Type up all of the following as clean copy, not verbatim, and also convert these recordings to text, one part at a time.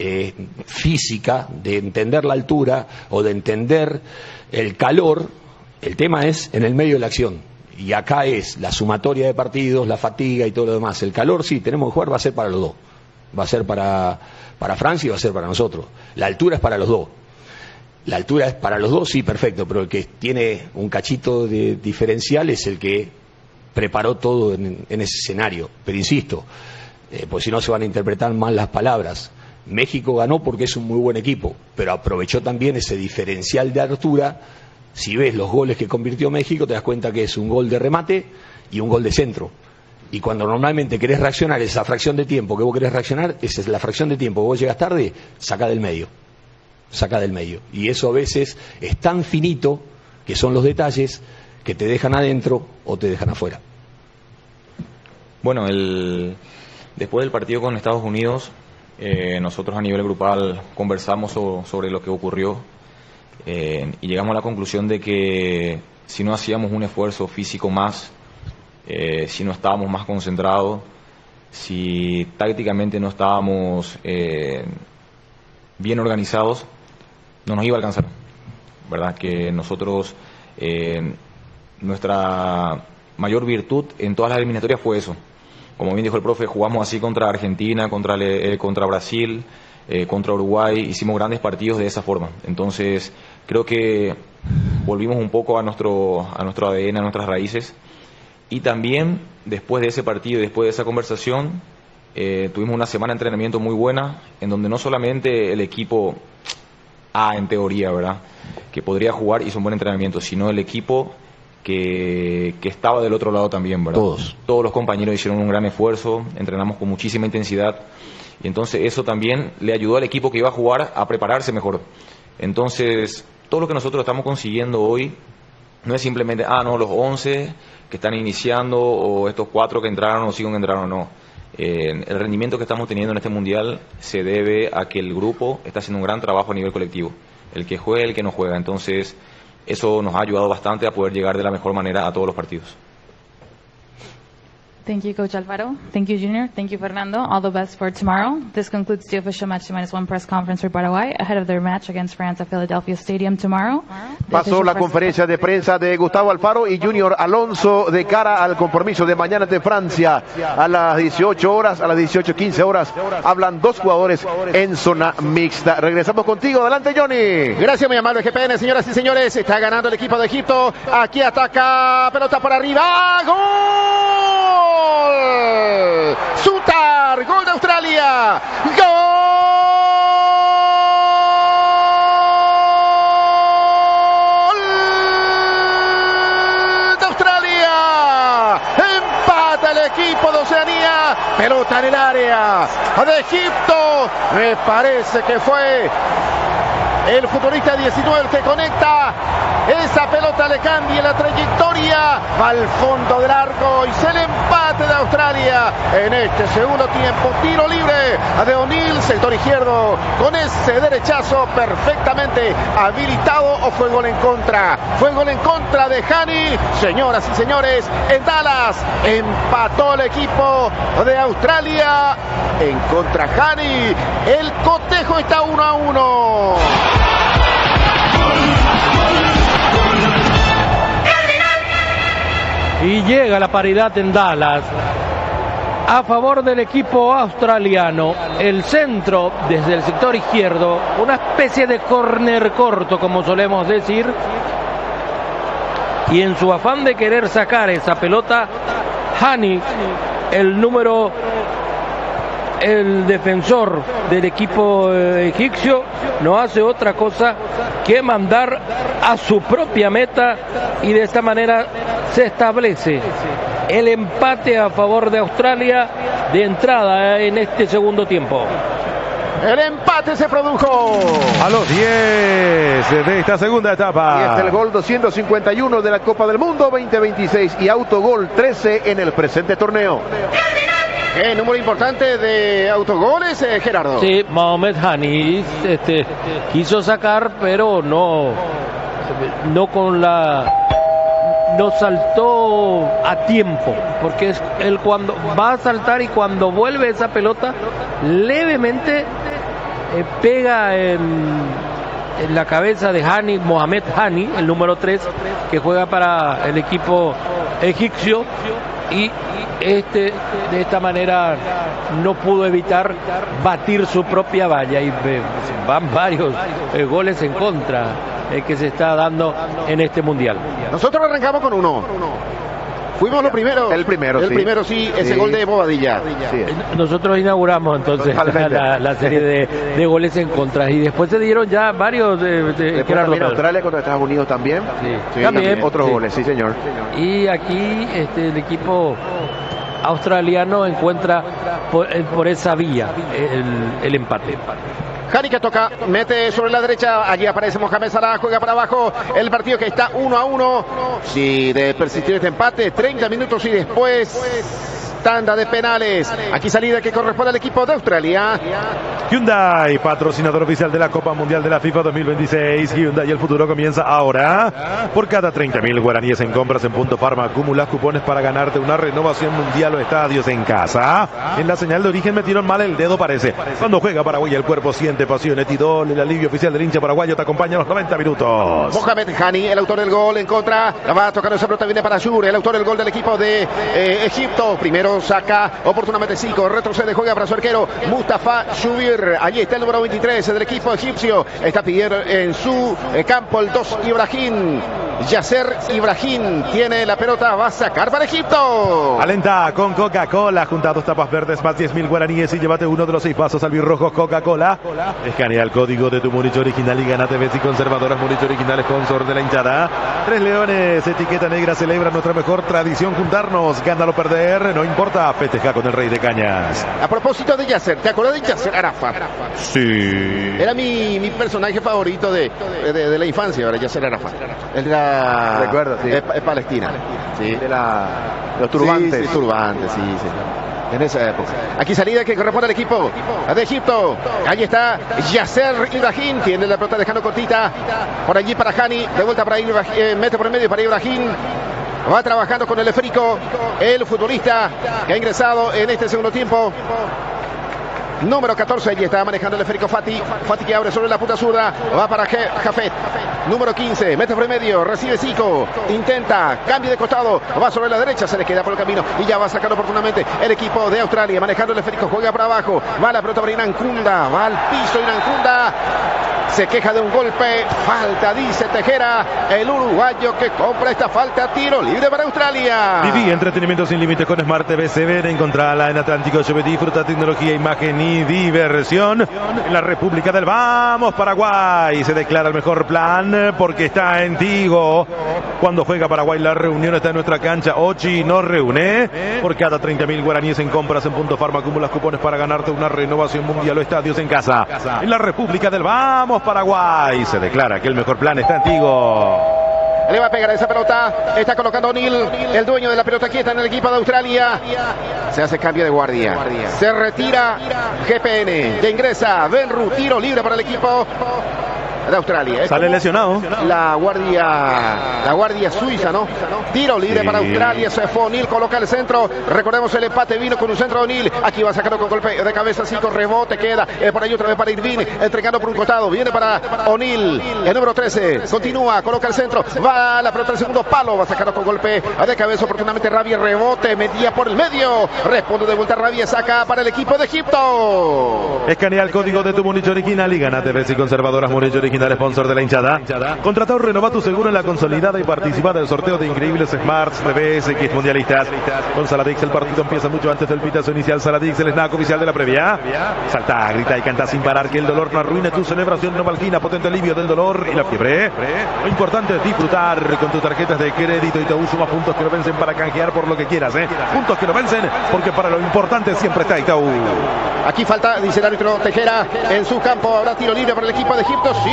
física, de entender la altura o de entender el calor. El tema es en el medio de la acción. Y acá es la sumatoria de partidos, la fatiga y todo lo demás. El calor, sí, tenemos que jugar, va a ser para los dos. Va a ser para Francia y va a ser para nosotros. La altura es para los dos. La altura es para los dos, sí, perfecto, pero el que tiene un cachito de diferencial es el que preparó todo en ese escenario. Pero insisto, pues si no se van a interpretar mal las palabras. México ganó porque es un muy buen equipo, pero aprovechó también ese diferencial de altura. Si ves los goles que convirtió México, te das cuenta que es un gol de remate y un gol de centro. Y cuando normalmente querés reaccionar, esa fracción de tiempo que vos querés reaccionar, esa es la fracción de tiempo que vos llegas tarde, saca del medio. Y eso a veces es tan finito, que son los detalles, que te dejan adentro o te dejan afuera. Bueno, después del partido con Estados Unidos, nosotros a nivel grupal conversamos sobre lo que ocurrió y llegamos a la conclusión de que si no hacíamos un esfuerzo físico más, si no estábamos más concentrados, si tácticamente no estábamos bien organizados, no nos iba a alcanzar, ¿verdad? Que nosotros, nuestra mayor virtud en todas las eliminatorias fue eso. Como bien dijo el profe, jugamos así contra Argentina, contra Brasil, contra Uruguay, hicimos grandes partidos de esa forma. Entonces, creo que volvimos un poco a nuestro ADN, a nuestras raíces. Y también, después de ese partido, después de esa conversación, tuvimos una semana de entrenamiento muy buena, en donde no solamente el equipo A, en teoría, ¿verdad?, que podría jugar, hizo un buen entrenamiento, sino el equipo que estaba del otro lado también, ¿verdad? Todos los compañeros hicieron un gran esfuerzo, entrenamos con muchísima intensidad, y entonces eso también le ayudó al equipo que iba a jugar a prepararse mejor. Entonces, todo lo que nosotros estamos consiguiendo hoy no es simplemente, los 11 que están iniciando, o estos 4 que entraron o 5 que entraron, no. El rendimiento que estamos teniendo en este mundial se debe a que el grupo está haciendo un gran trabajo a nivel colectivo. El que juega, el que no juega. Entonces, eso nos ha ayudado bastante a poder llegar de la mejor manera a todos los partidos. Thank you, Coach Alfaro. Thank you, Junior. Thank you, Fernando. All the best for tomorrow. This concludes the official Match T-1 press conference for Paraguay ahead of their match against France at Philadelphia Stadium tomorrow. Pasó la conferencia de prensa de Gustavo Alfaro y Junior Alonso de cara al compromiso de mañana ante Francia a las 18 horas, a las 18:15 horas. Hablan dos jugadores en zona mixta. Regresamos contigo. Adelante, Johnny. Gracias, muy amable GPN, señoras y señores. Está ganando el equipo de Egipto. Aquí ataca, pelota por arriba. ¡Gol! Sutar, gol de Australia. ¡Gol de Australia! Empata el equipo de Oceanía. Pelota en el área de Egipto. Me parece que fue el futbolista 19 el que conecta. Esa pelota le cambia la trayectoria, va al fondo del arco y se le empate de Australia en este segundo tiempo. Tiro libre de O'Neill, sector izquierdo, con ese derechazo perfectamente habilitado. ¿O fue gol en contra? Fue gol en contra de Hani. Señoras y señores, en Dallas empató el equipo de Australia. En contra Hani. El cotejo está 1-1. Y llega la paridad en Dallas a favor del equipo australiano. El centro desde el sector izquierdo, una especie de córner corto, como solemos decir, y en su afán de querer sacar esa pelota, Hani, el defensor del equipo egipcio, no hace otra cosa que mandar a su propia meta, y de esta manera se establece el empate a favor de Australia de entrada en este segundo tiempo. El empate se produjo a los 10 de esta segunda etapa. Y este es el gol 251 de la Copa del Mundo 2026 y autogol 13 en el presente torneo. ¿Qué número importante de autogoles, Gerardo? Sí, Mohamed Hani quiso sacar, pero no saltó a tiempo, porque es él cuando va a saltar y cuando vuelve esa pelota levemente pega en la cabeza de Hani, Mohamed Hani, el número 3, que juega para el equipo egipcio, y de esta manera no pudo evitar batir su propia valla, y van varios goles en contra que se está dando en este mundial. Nosotros arrancamos con uno. Fuimos los primeros. El primero, sí. Ese gol de Bobadilla. Sí. Nosotros inauguramos entonces la serie de goles en contra, y después se dieron ya varios después también Australia contra Estados Unidos también. Sí, también otros goles, sí señor. Y aquí el equipo australiano encuentra por esa vía el empate. Hani que toca, mete sobre la derecha, allí aparece Mohamed Salah, juega para abajo, el partido que está 1-1, si de persistir este empate, 30 minutos y después tanda de penales. Aquí salida que corresponde al equipo de Australia. Hyundai, patrocinador oficial de la Copa Mundial de la FIFA 2026. Hyundai, el futuro comienza ahora. Por cada 30.000 guaraníes en compras en Punto Farma, acumulas cupones para ganarte una renovación mundial o estadios en casa. En la señal de origen metieron mal el dedo, parece. Cuando juega Paraguay, el cuerpo siente pasión. Etidol, el alivio oficial del hincha paraguayo, te acompaña a los 90 minutos. Mohamed Hani, el autor del gol en contra. La va a tocar esa pelota, viene para Shur, el autor del gol del equipo de Egipto. Primero saca oportunamente Zico, retrocede, juega para su arquero Mustafa Shubir. Allí está el número 23 del equipo egipcio. Está pidiendo en su campo el 2 Ibrahim. Yasser Ibrahim tiene la pelota, va a sacar para Egipto. Alenta con Coca-Cola, junta 2 tapas verdes más 10.000 guaraníes y llévate uno de los 6 pasos albirrojos Coca-Cola. Escanea el código de tu Múnich original y gánate Bessi Conservadoras Múnich original, sponsor de la hinchada. 3 Leones, etiqueta negra, celebra nuestra mejor tradición, juntarnos, gánalo perder, no importa, festeja con el Rey de Cañas. A propósito de Yasser, ¿te acuerdas de Yasser Arafat? Sí. Era mi personaje favorito de la infancia, ¿verdad? Yasser Arafat. Él era recuerdo, sí. de Palestina. Sí. De los turbantes. Sí, turbantes, sí. En esa época. Aquí salida que corresponde al equipo de Egipto. Allí está Yasser Ibrahim. Tiene la pelota dejando cortita. Por allí para Hani. De vuelta para Ibrahim. Mete por el medio para Ibrahim. Va trabajando con el esférico. El futbolista que ha ingresado en este segundo tiempo. Número 14, allí está manejando el esférico Fati. Fati que abre sobre la punta zurda. Va para Jafet. Número 15, mete por el medio. Recibe Zico. Intenta. Cambio de costado. Va sobre la derecha. Se le queda por el camino. Y ya va sacando oportunamente el equipo de Australia. Manejando el esférico. Juega para abajo. Va la pelota para Inancunda. Va al piso Inancunda. Se queja de un golpe. Falta, dice Tejera. El uruguayo que compra esta falta. Tiro libre para Australia. Viví entretenimiento sin límites con Smart TV Seven. Encontrala en Atlántico Shopping. Disfruta tecnología, imagen y diversión. En la República del Vamos, Paraguay. Se declara el mejor plan porque está en Tigo. Cuando juega Paraguay, la reunión está en nuestra cancha. Ochi nos reúne. Por cada 30.000 guaraníes en compras en Punto Farma, acumulas cupones para ganarte una renovación mundial o estadios en casa. En la República del Vamos, Paraguay. Se declara que el mejor plan está en Tigo. Le va a pegar esa pelota. Está colocando O'Neill, el dueño de la pelota quieta en el equipo de Australia. Se hace cambio de guardia. Se retira GPN. Ya ingresa Benru. Tiro libre para el equipo de Australia. Sale lesionado. La guardia suiza, ¿no? Tiro libre para Australia. Se fue O'Neill, coloca el centro. Recordemos el empate vino con un centro de O'Neill. Aquí va a sacarlo con golpe de cabeza. 5 rebote queda. Por ahí otra vez para Irvine. Entregando por un costado. Viene para O'Neill. El número 13. Continúa. Coloca el centro. Va la pelota al segundo palo. Va a sacarlo con golpe de cabeza. Oportunamente Rabia. Rebote. Metía por el medio. Responde de vuelta Rabia. Saca para el equipo de Egipto. Escanea el código de tu Múnich original y ganate Bessi Conservadoras Múnich original, sponsor de la hinchada. Contrata o renova tu seguro en la consolidada y participa del sorteo de increíbles Smarts TVs X mundialistas. Con Saladix el partido empieza mucho antes del pitazo inicial. Saladix, el snack oficial de la previa. Salta, grita y canta sin parar, que el dolor no arruine tu celebración. Novalgina, potente alivio del dolor y la fiebre. Lo importante es disfrutar con tus tarjetas de crédito y te suma puntos que no vencen para canjear por lo que quieras, puntos que no vencen porque para lo importante siempre está Itaú. Aquí falta, dice el árbitro Tejera, en su campo. Habrá tiro libre para el equipo de Egipto. Sí,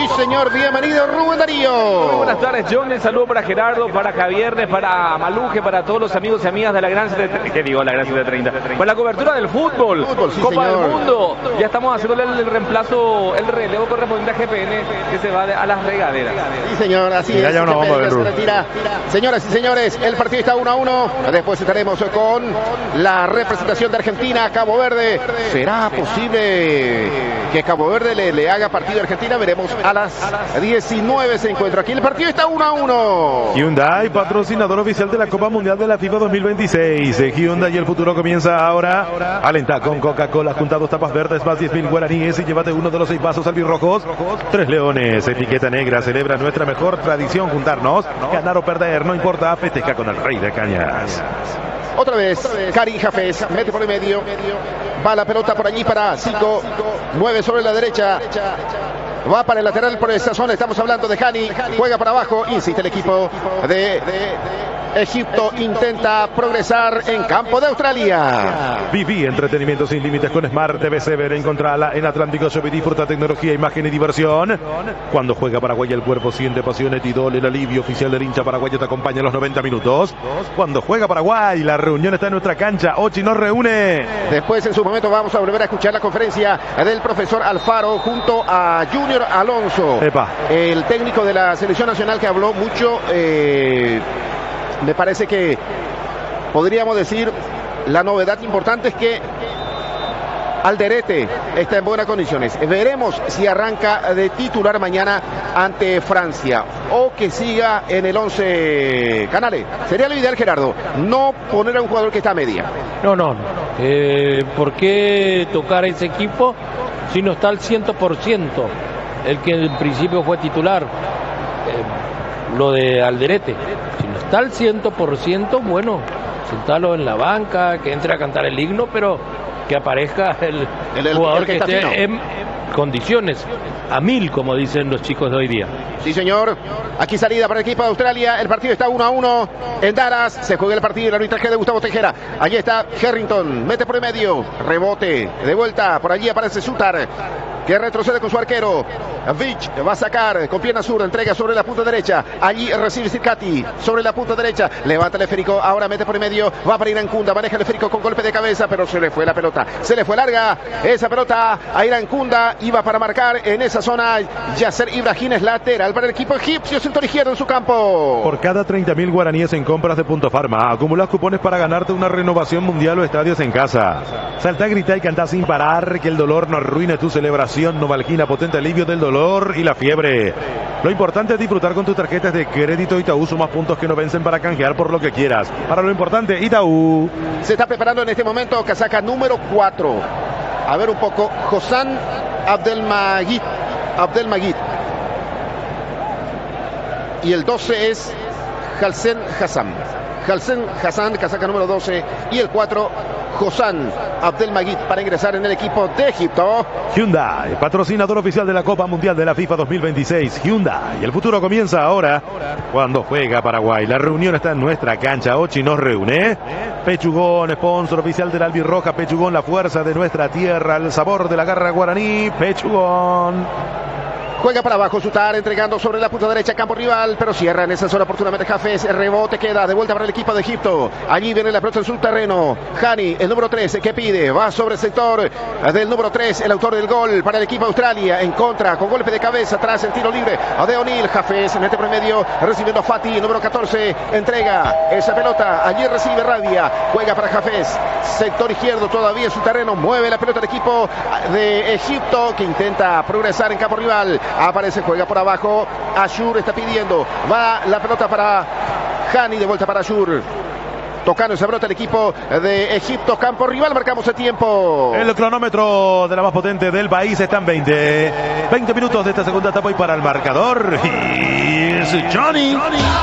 señor, bienvenido Rubén Darío. Muy buenas tardes, John. Un saludo para Gerardo, para Javiernes, para Maluje, para todos los amigos y amigas de la Gran 730. ¿Qué digo? La Gran 730. Para la cobertura del fútbol, sí, Copa señor. del Mundo. Ya estamos haciendo el reemplazo, el relevo correspondiente a GPN que se va a las regaderas. Sí, señor, así es. ya una bomba de se luz. retira. Señoras y señores, el partido está 1-1. Después estaremos con la representación de Argentina, Cabo Verde. ¿Será posible que Cabo Verde le haga partido a Argentina? Veremos a las 19 se encuentra aquí. El partido está 1-1. Hyundai, patrocinador oficial de la Copa Mundial de la FIFA 2026. Hyundai, y el futuro comienza ahora. Alenta con Coca-Cola, junta 2 tapas verdes más 10.000 guaraníes y llévate uno de los 6 vasos albirrojos. 3 leones, etiqueta negra, celebra nuestra mejor tradición, juntarnos, ganar o perder, no importa, festeja con el Rey de Cañas. Otra vez, Karim Hafez, mete por el medio. Va la pelota por allí para Zico. Mueve sobre la derecha. Va para el lateral por esa zona. Estamos hablando de Hani. Juega para abajo. Insiste el equipo de Egipto. Intenta progresar en campo de Australia. Viví entretenimiento sin límites con Smart TV Sever. Encontrala en Atlántico Shop y disfruta tecnología, imagen y diversión. Cuando juega Paraguay, el cuerpo siente pasión. Etidol, el alivio oficial del hincha paraguayo, te acompaña en los 90 minutos. Cuando juega Paraguay, la reunión está en nuestra cancha. Ochi nos reúne. Después, en su momento, vamos a volver a escuchar la conferencia del profesor Alfaro junto a Junior Alonso. Epa. El técnico de la selección nacional que habló mucho. Me parece que podríamos decir la novedad importante es que Alderete está en buenas condiciones. Veremos si arranca de titular mañana ante Francia o que siga en el 11 Canales. Sería lo ideal, Gerardo, no poner a un jugador que está a media. No. ¿Por qué tocar ese equipo si no está al 100%? El que en principio fue titular. Lo de Alderete. Si no está al 100%, bueno, sentarlo en la banca, que entre a cantar el himno, pero que aparezca el jugador que esté fino en condiciones, a 1000, como dicen los chicos de hoy día. Sí, señor. Aquí salida para el equipo de Australia. El partido está 1-1 en Dallas. Se juega el partido. El arbitraje de Gustavo Tejera. Allí está Harrington. Mete por el medio. Rebote. De vuelta. Por allí aparece Sutar, que retrocede con su arquero. Vich va a sacar con pierna zurda, entrega sobre la punta derecha. Allí recibe Circati sobre la punta derecha. Levanta el esférico, ahora mete por el medio. Va para Irankunda, maneja el esférico con golpe de cabeza, pero se le fue la pelota. Se le fue larga esa pelota a Irankunda. Iba para marcar en esa zona Yasser Ibrahim, es lateral para el equipo egipcio, sector izquierdo en su campo. Por cada 30.000 guaraníes en compras de Punto Farma, acumulas cupones para ganarte una renovación mundial o estadios en casa. Salta, grita y canta sin parar, que el dolor no arruine tu celebración. Novalgina, potente alivio del dolor y la fiebre. Lo importante es disfrutar con tus tarjetas de crédito Itaú. Sumas puntos que no vencen para canjear por lo que quieras. Para lo importante, Itaú. Se está preparando en este momento casaca número 4. A ver un poco, Hossam Abdelmagid. Y el 12 es Halsen Hassan, casaca número 12. Y el 4, Hossam Abdelmagid, para ingresar en el equipo de Egipto. Hyundai, patrocinador oficial de la Copa Mundial de la FIFA 2026. Hyundai, el futuro comienza ahora. Cuando juega Paraguay, la reunión está en nuestra cancha. Ochi nos reúne. Pechugón, sponsor oficial del Albirroja. Pechugón, la fuerza de nuestra tierra, el sabor de la garra guaraní. Pechugón. Juega para abajo, Sutar entregando sobre la punta derecha, campo rival, pero cierra en esa zona oportunamente Hafez. El rebote queda de vuelta para el equipo de Egipto. Allí viene la pelota en su terreno. Hani, el número 13, que pide, va sobre el sector del número 3, el autor del gol para el equipo de Australia. En contra, con golpe de cabeza, atrás el tiro libre de O'Neill. Hafez mete por el medio, recibiendo a Fati, el número 14, entrega esa pelota. Allí recibe Rabia, juega para Hafez. Sector izquierdo todavía en su terreno, mueve la pelota el equipo de Egipto, que intenta progresar en campo rival. Aparece, juega por abajo. Ashur está pidiendo. Va la pelota para Hani, de vuelta para Ashur. Tocando esa pelota el equipo de Egipto, campo rival. Marcamos el tiempo. El cronómetro de la más potente del país está en 20 minutos de esta segunda etapa y para el marcador. Y es Johnny.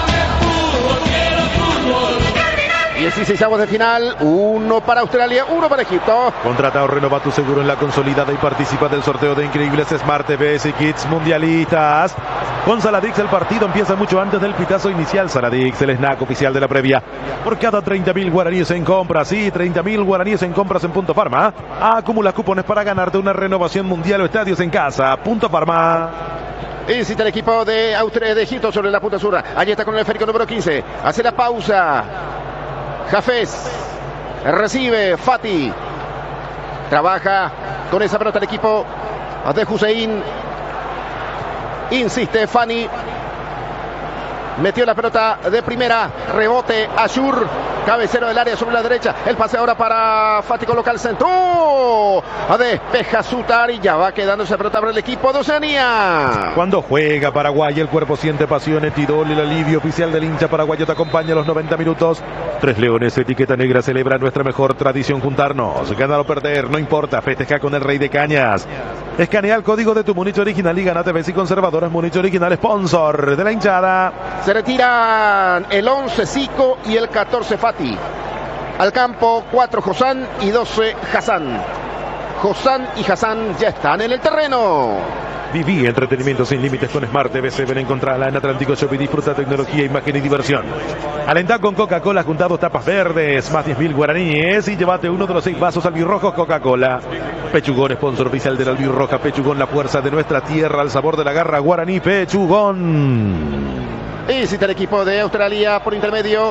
Y 16avos de final, 1 para Australia, 1 para Egipto. Contrata o renova tu seguro en la consolidada y participa del sorteo de increíbles Smart TVs y Kits mundialistas. Con Saladix el partido empieza mucho antes del pitazo inicial. Saladix, el snack oficial de la previa. Por cada 30.000 guaraníes en compras, sí, 30.000 guaraníes en compras en Punto Farma, acumula cupones para ganarte una renovación mundial o estadios en casa. Punto Farma. Incita el equipo de Egipto sobre la punta sur. Allí está con el esférico número 15. Hace la pausa. Hafez. Recibe Fati. Trabaja con esa pelota el equipo de Hussein. Insiste Fani. Metió la pelota de primera. Rebote Ashur. Cabecero del área sobre la derecha. El pase ahora para Fati con local centro. Despeja Sutar y ya va quedando esa pelota para el equipo de Oceanía. Cuando juega Paraguay, el cuerpo siente pasión. Etidol, el alivio oficial del hincha paraguayo, te acompaña a los 90 minutos. Tres Leones, etiqueta negra, celebra nuestra mejor tradición, juntarnos. Ganar o perder, no importa, festeja con el Rey de Cañas. Escanea el código de tu Munich Original y ganate Bessi Conservadoras Munich Original, sponsor de la hinchada. Se retiran el 11 Zico y el 14 Fati. Al campo 4 Josán y 12 Hassan. Josán y Hassan ya están en el terreno. Viví entretenimiento sin límites con Smart TV 7. Encontrala en Atlántico Shop y disfruta tecnología, imagen y diversión. Alentá con Coca-Cola juntados tapas verdes, más 10.000 guaraníes y llévate uno de los 6 vasos albirrojos Coca-Cola. Pechugón, sponsor oficial de la albirroja. Pechugón, la fuerza de nuestra tierra, al sabor de la garra guaraní. Pechugón. Visita el equipo de Australia por intermedio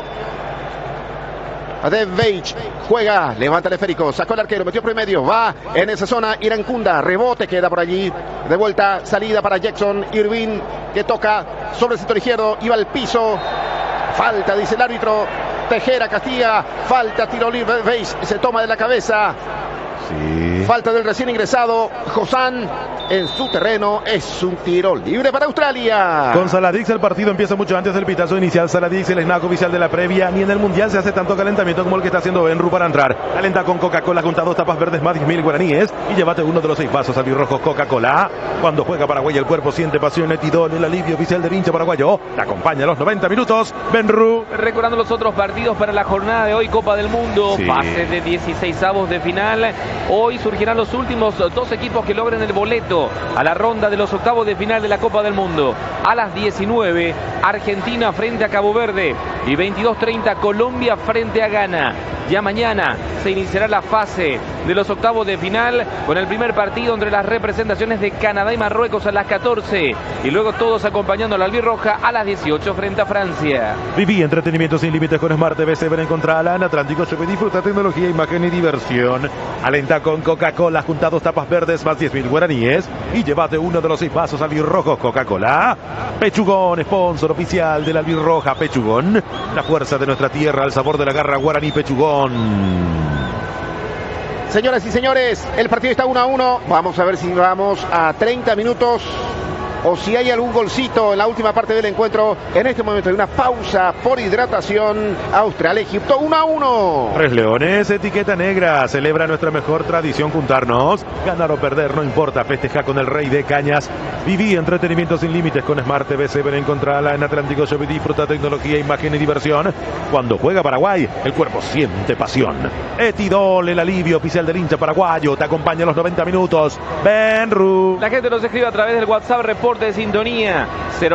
de Veich. Juega, levanta el esférico, sacó el arquero, metió por el medio, va en esa zona Irancunda, rebote, queda por allí, de vuelta, salida para Jackson Irving, que toca sobre el sector izquierdo, iba al piso, falta, dice el árbitro, Tejera castiga, falta, tiro libre, Veich se toma de la cabeza. Sí. Falta del recién ingresado Josán en su terreno. Es un tiro libre para Australia. Con Saladix el partido empieza mucho antes del pitazo inicial. Saladix, el snack oficial de la previa. Ni en el mundial se hace tanto calentamiento como el que está haciendo Benru para entrar. Calenta con Coca-Cola junta 2 tapas verdes más 10.000 guaraníes y llévate uno de los 6 vasos albirrojos Coca-Cola. Cuando juega Paraguay el cuerpo siente pasión. Etidol, el alivio oficial del hincha paraguayo, te acompaña a los 90 minutos. Benru. Recordando los otros partidos para la jornada de hoy, Copa del Mundo, Sí. Fase de 16avos de final. Hoy surgirán los últimos 2 equipos que logren el boleto a la ronda de los octavos de final de la Copa del Mundo. A las 19, Argentina frente a Cabo Verde y 22:30, Colombia frente a Ghana. Ya mañana se iniciará la fase de los octavos de final con el primer partido entre las representaciones de Canadá y Marruecos a las 14 y luego todos acompañando a la albirroja a las 18 frente a Francia. Viví entretenimiento sin límites con Smart TV 7. Encontrala en Atlántico Shop y disfruta tecnología, imagen y diversión. Alenta con Coca-Cola junta 2 tapas verdes más 10.000 guaraníes y llévate uno de los 6 vasos albirrojos Coca-Cola. Pechugón, sponsor oficial de la albirroja. Pechugón, la fuerza de nuestra tierra, al sabor de la garra guaraní. Pechugón. Señoras y señores, el partido está 1-1. Vamos a ver si vamos a 30 minutos o si hay algún golcito en la última parte del encuentro. En este momento hay una pausa por hidratación. Australia-Egipto 1-1. Tres Leones, etiqueta negra, celebra nuestra mejor tradición, juntarnos. Ganar o perder, no importa, festeja con el Rey de Cañas. Viví entretenimiento sin límites con Smart TV 7. Encontrala en Atlántico Shop y disfruta tecnología, imagen y diversión. Cuando juega Paraguay, el cuerpo siente pasión. Etidol, el alivio oficial del hincha paraguayo, te acompaña a los 90 minutos. Benru. La gente nos escribe a través del WhatsApp reporte de sintonía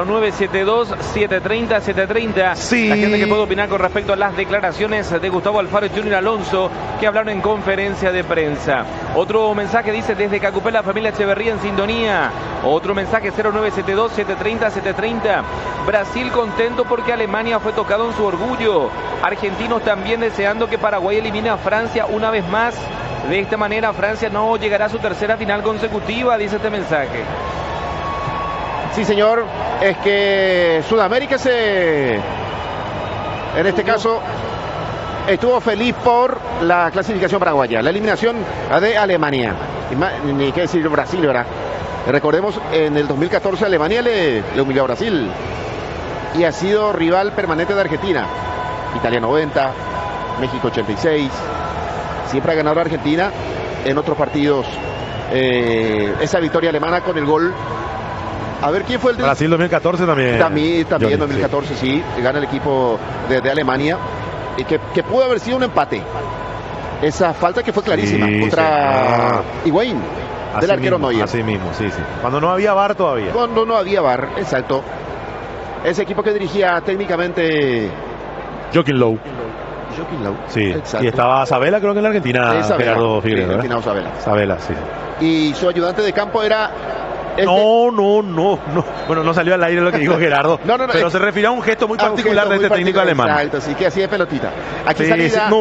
0972-730-730. Sí. La gente que puede opinar con respecto a las declaraciones de Gustavo Alfaro y Junior Alonso que hablaron en conferencia de prensa. Otro mensaje dice desde Cacupé la familia Echeverría en sintonía. Otro mensaje 0972-730-730. Brasil contento porque Alemania fue tocado en su orgullo. Argentinos también deseando que Paraguay elimine a Francia una vez más. De esta manera Francia no llegará a su tercera final consecutiva, dice este mensaje. Sí, señor, es que Sudamérica en este caso estuvo feliz por la clasificación paraguaya, la eliminación de Alemania. Ni qué decir Brasil, ¿verdad? Recordemos, en el 2014 Alemania le humilló a Brasil y ha sido rival permanente de Argentina. Italia 90, México 86. Siempre ha ganado Argentina en otros partidos. Esa victoria alemana con el gol. A ver quién fue el de Brasil 2014 también. También 2014, sí, gana el equipo de Alemania. Y que pudo haber sido un empate. Esa falta que fue clarísima contra Higuaín. del arquero Neuer. Así mismo, sí. Cuando no había VAR todavía. Cuando no había VAR, exacto. Ese equipo que dirigía técnicamente Joaquín Lowe. Sí, exacto. Y estaba Sabela, creo que en la Argentina, Gerardo Figueroa. Argentina, Sabela, sí. Y su ayudante de campo era... No. Bueno, no salió al aire lo que dijo Gerardo. No. Pero se refirió a un gesto muy particular de este técnico alemán. Exacto, sí, que así de pelotita. Aquí Sí, salida...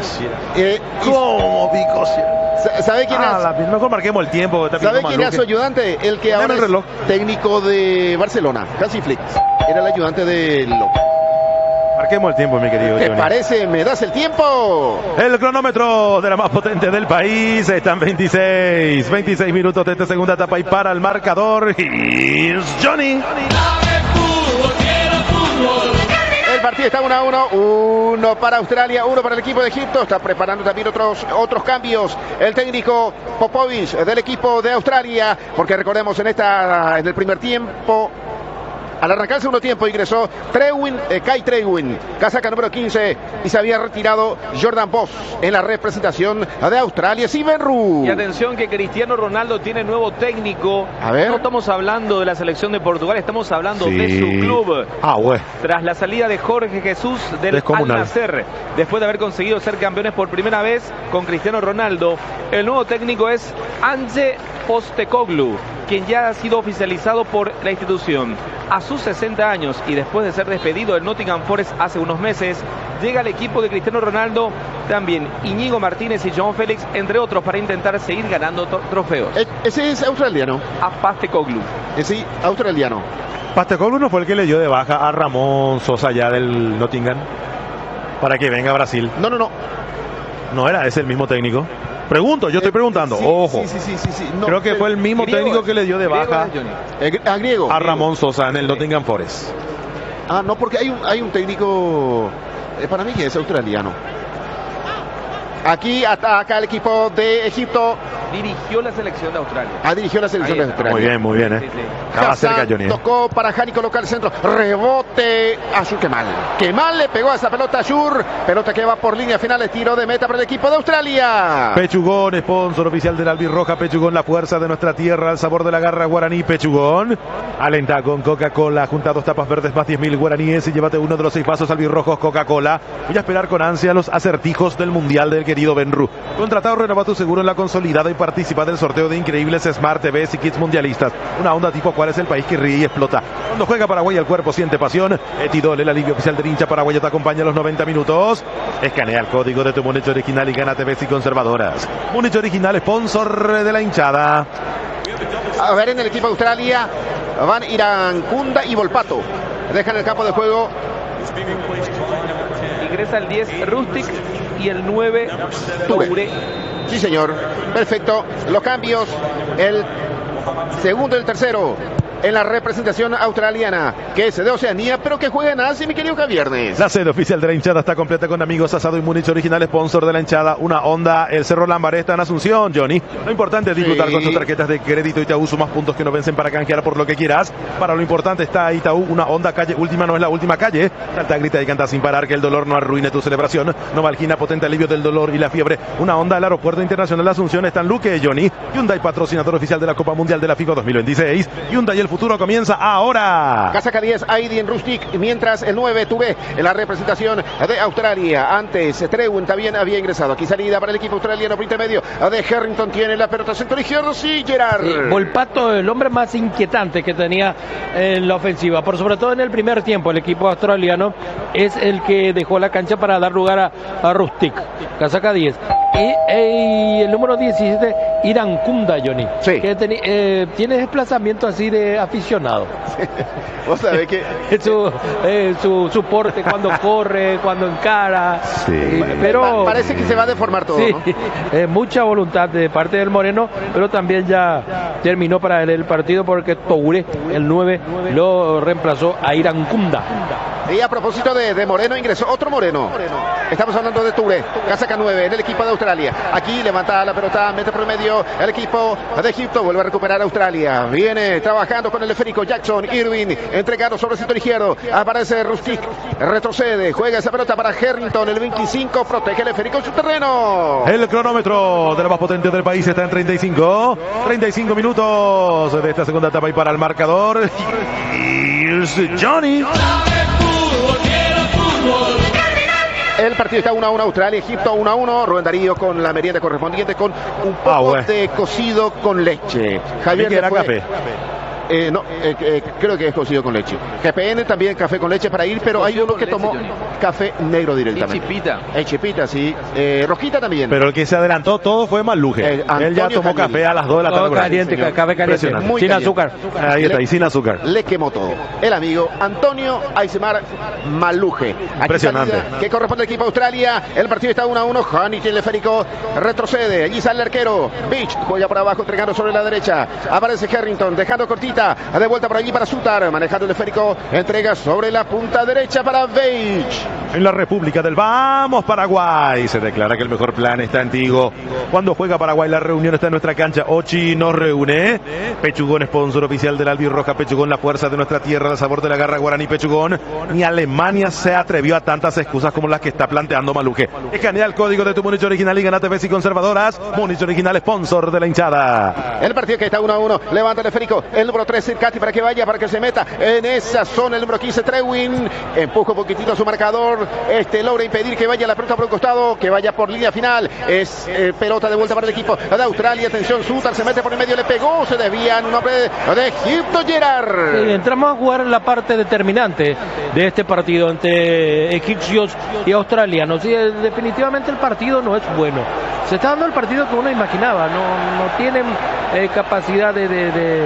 ¿Cómo pico? ¿Sabe quién es? Mejor marquemos el tiempo. ¿Sabe quién era su ayudante? El que ahora es técnico de Barcelona, Hansi Flick. Era el ayudante de Lowe. Marquemos el tiempo, mi querido ¿Te Johnny. parece? ¿Me das el tiempo? El cronómetro de la más potente del país está en 26 minutos de esta segunda etapa y para el marcador. Here's Johnny. El partido está 1-1, 1 para Australia, 1 para el equipo de Egipto. Está preparando también otros cambios el técnico Popovich del equipo de Australia, porque recordemos en el primer tiempo, al arrancar el segundo tiempo, ingresó Kai Trewin, casaca número 15, y se había retirado Jordan Boss en la representación de Australia. Steven Roux. Y atención que Cristiano Ronaldo tiene nuevo técnico. A ver. No estamos hablando de la selección de Portugal, estamos hablando de su club. Bueno. Tras la salida de Jorge Jesús del Al-Nassr, después de haber conseguido ser campeones por primera vez con Cristiano Ronaldo, el nuevo técnico es Ange Postecoglou, quien ya ha sido oficializado por la institución. A sus 60 años y después de ser despedido del Nottingham Forest hace unos meses, llega al equipo de Cristiano Ronaldo también Íñigo Martínez y João Félix, entre otros, para intentar seguir ganando trofeos. Ese es australiano. A Postecoglou. Ese australiano. Postecoglou no fue el que le dio de baja a Ramón Sosa ya del Nottingham para que venga a Brasil. No. No era ese el mismo técnico. Yo estoy preguntando. Sí, Ojo. Sí. No, creo que fue el mismo técnico que le dio de baja griego. a Ramón Sosa en el Nottingham Forest. No, porque hay un técnico, para mí que es australiano. Aquí ataca el equipo de Egipto. Dirigió la selección de Australia. Dirigió la selección de Australia. Muy bien. Estaba cerca, Johnny. Tocó para Jani, coloca el centro. Rebote. Ashur Kemal. Kemal le pegó a esa pelota a Ashur. Pelota que va por línea final. Tiro de meta para el equipo de Australia. Pechugón, sponsor oficial del Albirroja. Pechugón, la fuerza de nuestra tierra. El sabor de la garra guaraní. Pechugón. Alenta con Coca-Cola. Junta 2 tapas verdes más 10.000 guaraníes y llévate uno de los 6 vasos albirrojos Coca-Cola. Voy a esperar con ansia los acertijos del Mundial del querido Benru. Contratado, renova tu seguro en la consolidada y participa del sorteo de increíbles Smart TVs y kits mundialistas. Una onda tipo cuál es el país que ríe y explota. Cuando juega Paraguay el cuerpo siente pasión. Etidol, el alivio oficial del hincha paraguayo, te acompaña a los 90 minutos. Escanea el código de tu Múnich original y gana TVs y conservadoras. Múnich original, sponsor de la hinchada. A ver, en el equipo de Australia van Irankunda y Volpato. Dejan el campo de juego. Ingresa el 10 Rustic y el 9 Toure. Sí, señor. Perfecto. Los cambios. El segundo y el tercero en la representación australiana, que es de Oceanía, pero que juega en Asia, mi querido Javiernes. La sede oficial de la hinchada está completa con amigos Asado y Múnich original, sponsor de la hinchada. Una onda, el Cerro Lambaré está en Asunción, Johnny. Lo importante es disfrutar con tus tarjetas de crédito Itaú, sumas puntos que no vencen para canjear por lo que quieras. Para lo importante está Itaú, una onda calle última, no es la última calle. Salta, grita y canta sin parar, que el dolor no arruine tu celebración. Novalgina, potente alivio del dolor y la fiebre. Una onda, el Aeropuerto Internacional de Asunción está en Luque, Johnny. Hyundai, patrocinador oficial de la Copa Mundial de la FIFA 2026. Hyundai, el futuro comienza ahora. Casaca 10, Aydin Rustic, mientras el 9 Tuve en la representación de Australia. Antes Trewin también había ingresado. Aquí salida para el equipo australiano por intermedio de Harrington. Tiene la pelota sector izquierdo, sí, Gerard. Volpato, el hombre más inquietante que tenía en la ofensiva, por sobre todo en el primer tiempo. El equipo australiano es el que dejó la cancha para dar lugar a Rustic. Casaca 10. Y el número 17, Irankunda, Johnny. Sí. Que tiene desplazamiento así de aficionado. Vos sabés que su porte cuando corre, cuando encara. Sí. Pero parece que se va a deformar todo, sí, ¿no? Mucha voluntad de parte del Moreno, pero también ya terminó para él el partido porque Toure, el 9, lo reemplazó a Irankunda. Y a propósito de Moreno, ingresó otro Moreno. Estamos hablando de Touré, casaca 9 en el equipo de Australia. Aquí levanta la pelota, mete por medio el equipo de Egipto, vuelve a recuperar Australia. Viene trabajando con el esférico Jackson Irving, entregado sobre el sector izquierdo. Aparece Rustic, retrocede, juega esa pelota para Harrington, el 25, protege el esférico en su terreno. El cronómetro de la más potente del país está en 35 minutos de esta segunda etapa y para el marcador. Here's Johnny. El partido está 1-1 Australia, Egipto 1-1. Rubén Darío con la merienda correspondiente con un poco de cocido con leche. Javier era café. Creo que es cocido con leche. GPN también café con leche para ir, pero hay uno que tomó café negro directamente. Chipita, sí. Rosquita también. Pero el que se adelantó todo fue Maluje. Él ya tomó café a las 2 de la tarde. Todo caliente, café caliente. Sin azúcar. Ahí está, y sin azúcar. Le quemó todo. El amigo Antonio Aizemar Maluje. Impresionante. Que corresponde al equipo de Australia. El partido está 1-1. Hani Teleférico retrocede. Allí sale el arquero. Beach juega por abajo, entregando sobre la derecha. Aparece Harrington, dejando cortita. De vuelta por allí para Sutar, manejando el esférico, entrega sobre la punta derecha para Beige. En la República del Vamos, Paraguay, se declara que el mejor plan está en Tigo. Cuando juega Paraguay, la reunión está en nuestra cancha. Ochi nos reúne. Pechugón, sponsor oficial del Albirroja. Pechugón, la fuerza de nuestra tierra, el sabor de la garra guaraní. Pechugón, ni Alemania se atrevió a tantas excusas como las que está planteando Maluje. Escanea el código de tu Múnich original y ganate veces y conservadoras. Múnich original, sponsor de la hinchada. El partido que está 1-1, levanta el esférico, el número 3 Circati para que vaya, para que se meta en esa zona, el número 15 Trewin, empuja un poquitito a su marcador, logra impedir que vaya la pelota por un costado, que vaya por línea final, es pelota de vuelta para el equipo de Australia, atención, Sutar se mete por el medio, le pegó, se desvía en un hombre de Egipto, Gerard. Entramos a jugar en la parte determinante de este partido entre egipcios y australianos, y definitivamente el partido no es bueno. Se está dando el partido que uno imaginaba, no tienen capacidad de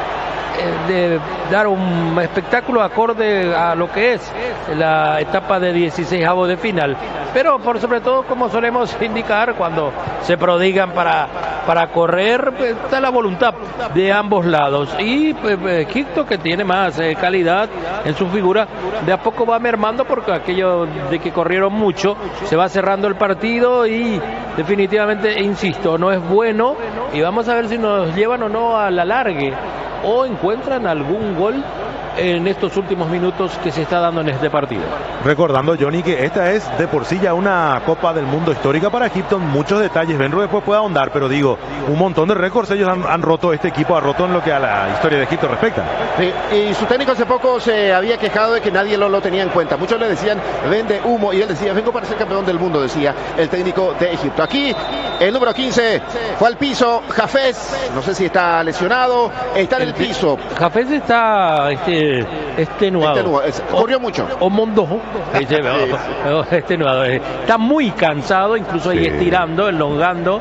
dar un espectáculo acorde a lo que es la etapa de 16avos de final, pero por sobre todo, como solemos indicar, cuando se prodigan para correr, pues, está la voluntad de ambos lados, y Egipto, que tiene más calidad en su figura, de a poco va mermando, porque aquello de que corrieron mucho se va cerrando el partido, y definitivamente, insisto, no es bueno, y vamos a ver si nos llevan o no a la largue, o encuentran algún gol en estos últimos minutos que se está dando en este partido. Recordando, Johnny, que esta es de por sí ya una Copa del Mundo histórica para Egipto, muchos detalles, Benro después puede ahondar, pero digo, un montón de récords ellos han roto, este equipo ha roto en lo que a la historia de Egipto respecta. Sí, y su técnico hace poco se había quejado de que nadie lo tenía en cuenta, muchos le decían, vende humo, y él decía, vengo para ser campeón del mundo, decía el técnico de Egipto. Aquí, el número 15 fue al piso, Hafez, no sé si está lesionado, está en el piso. Hafez está extenuado. Corrió mucho. O Mondojo. Extenuado. Está muy cansado, incluso ahí estirando, elongando.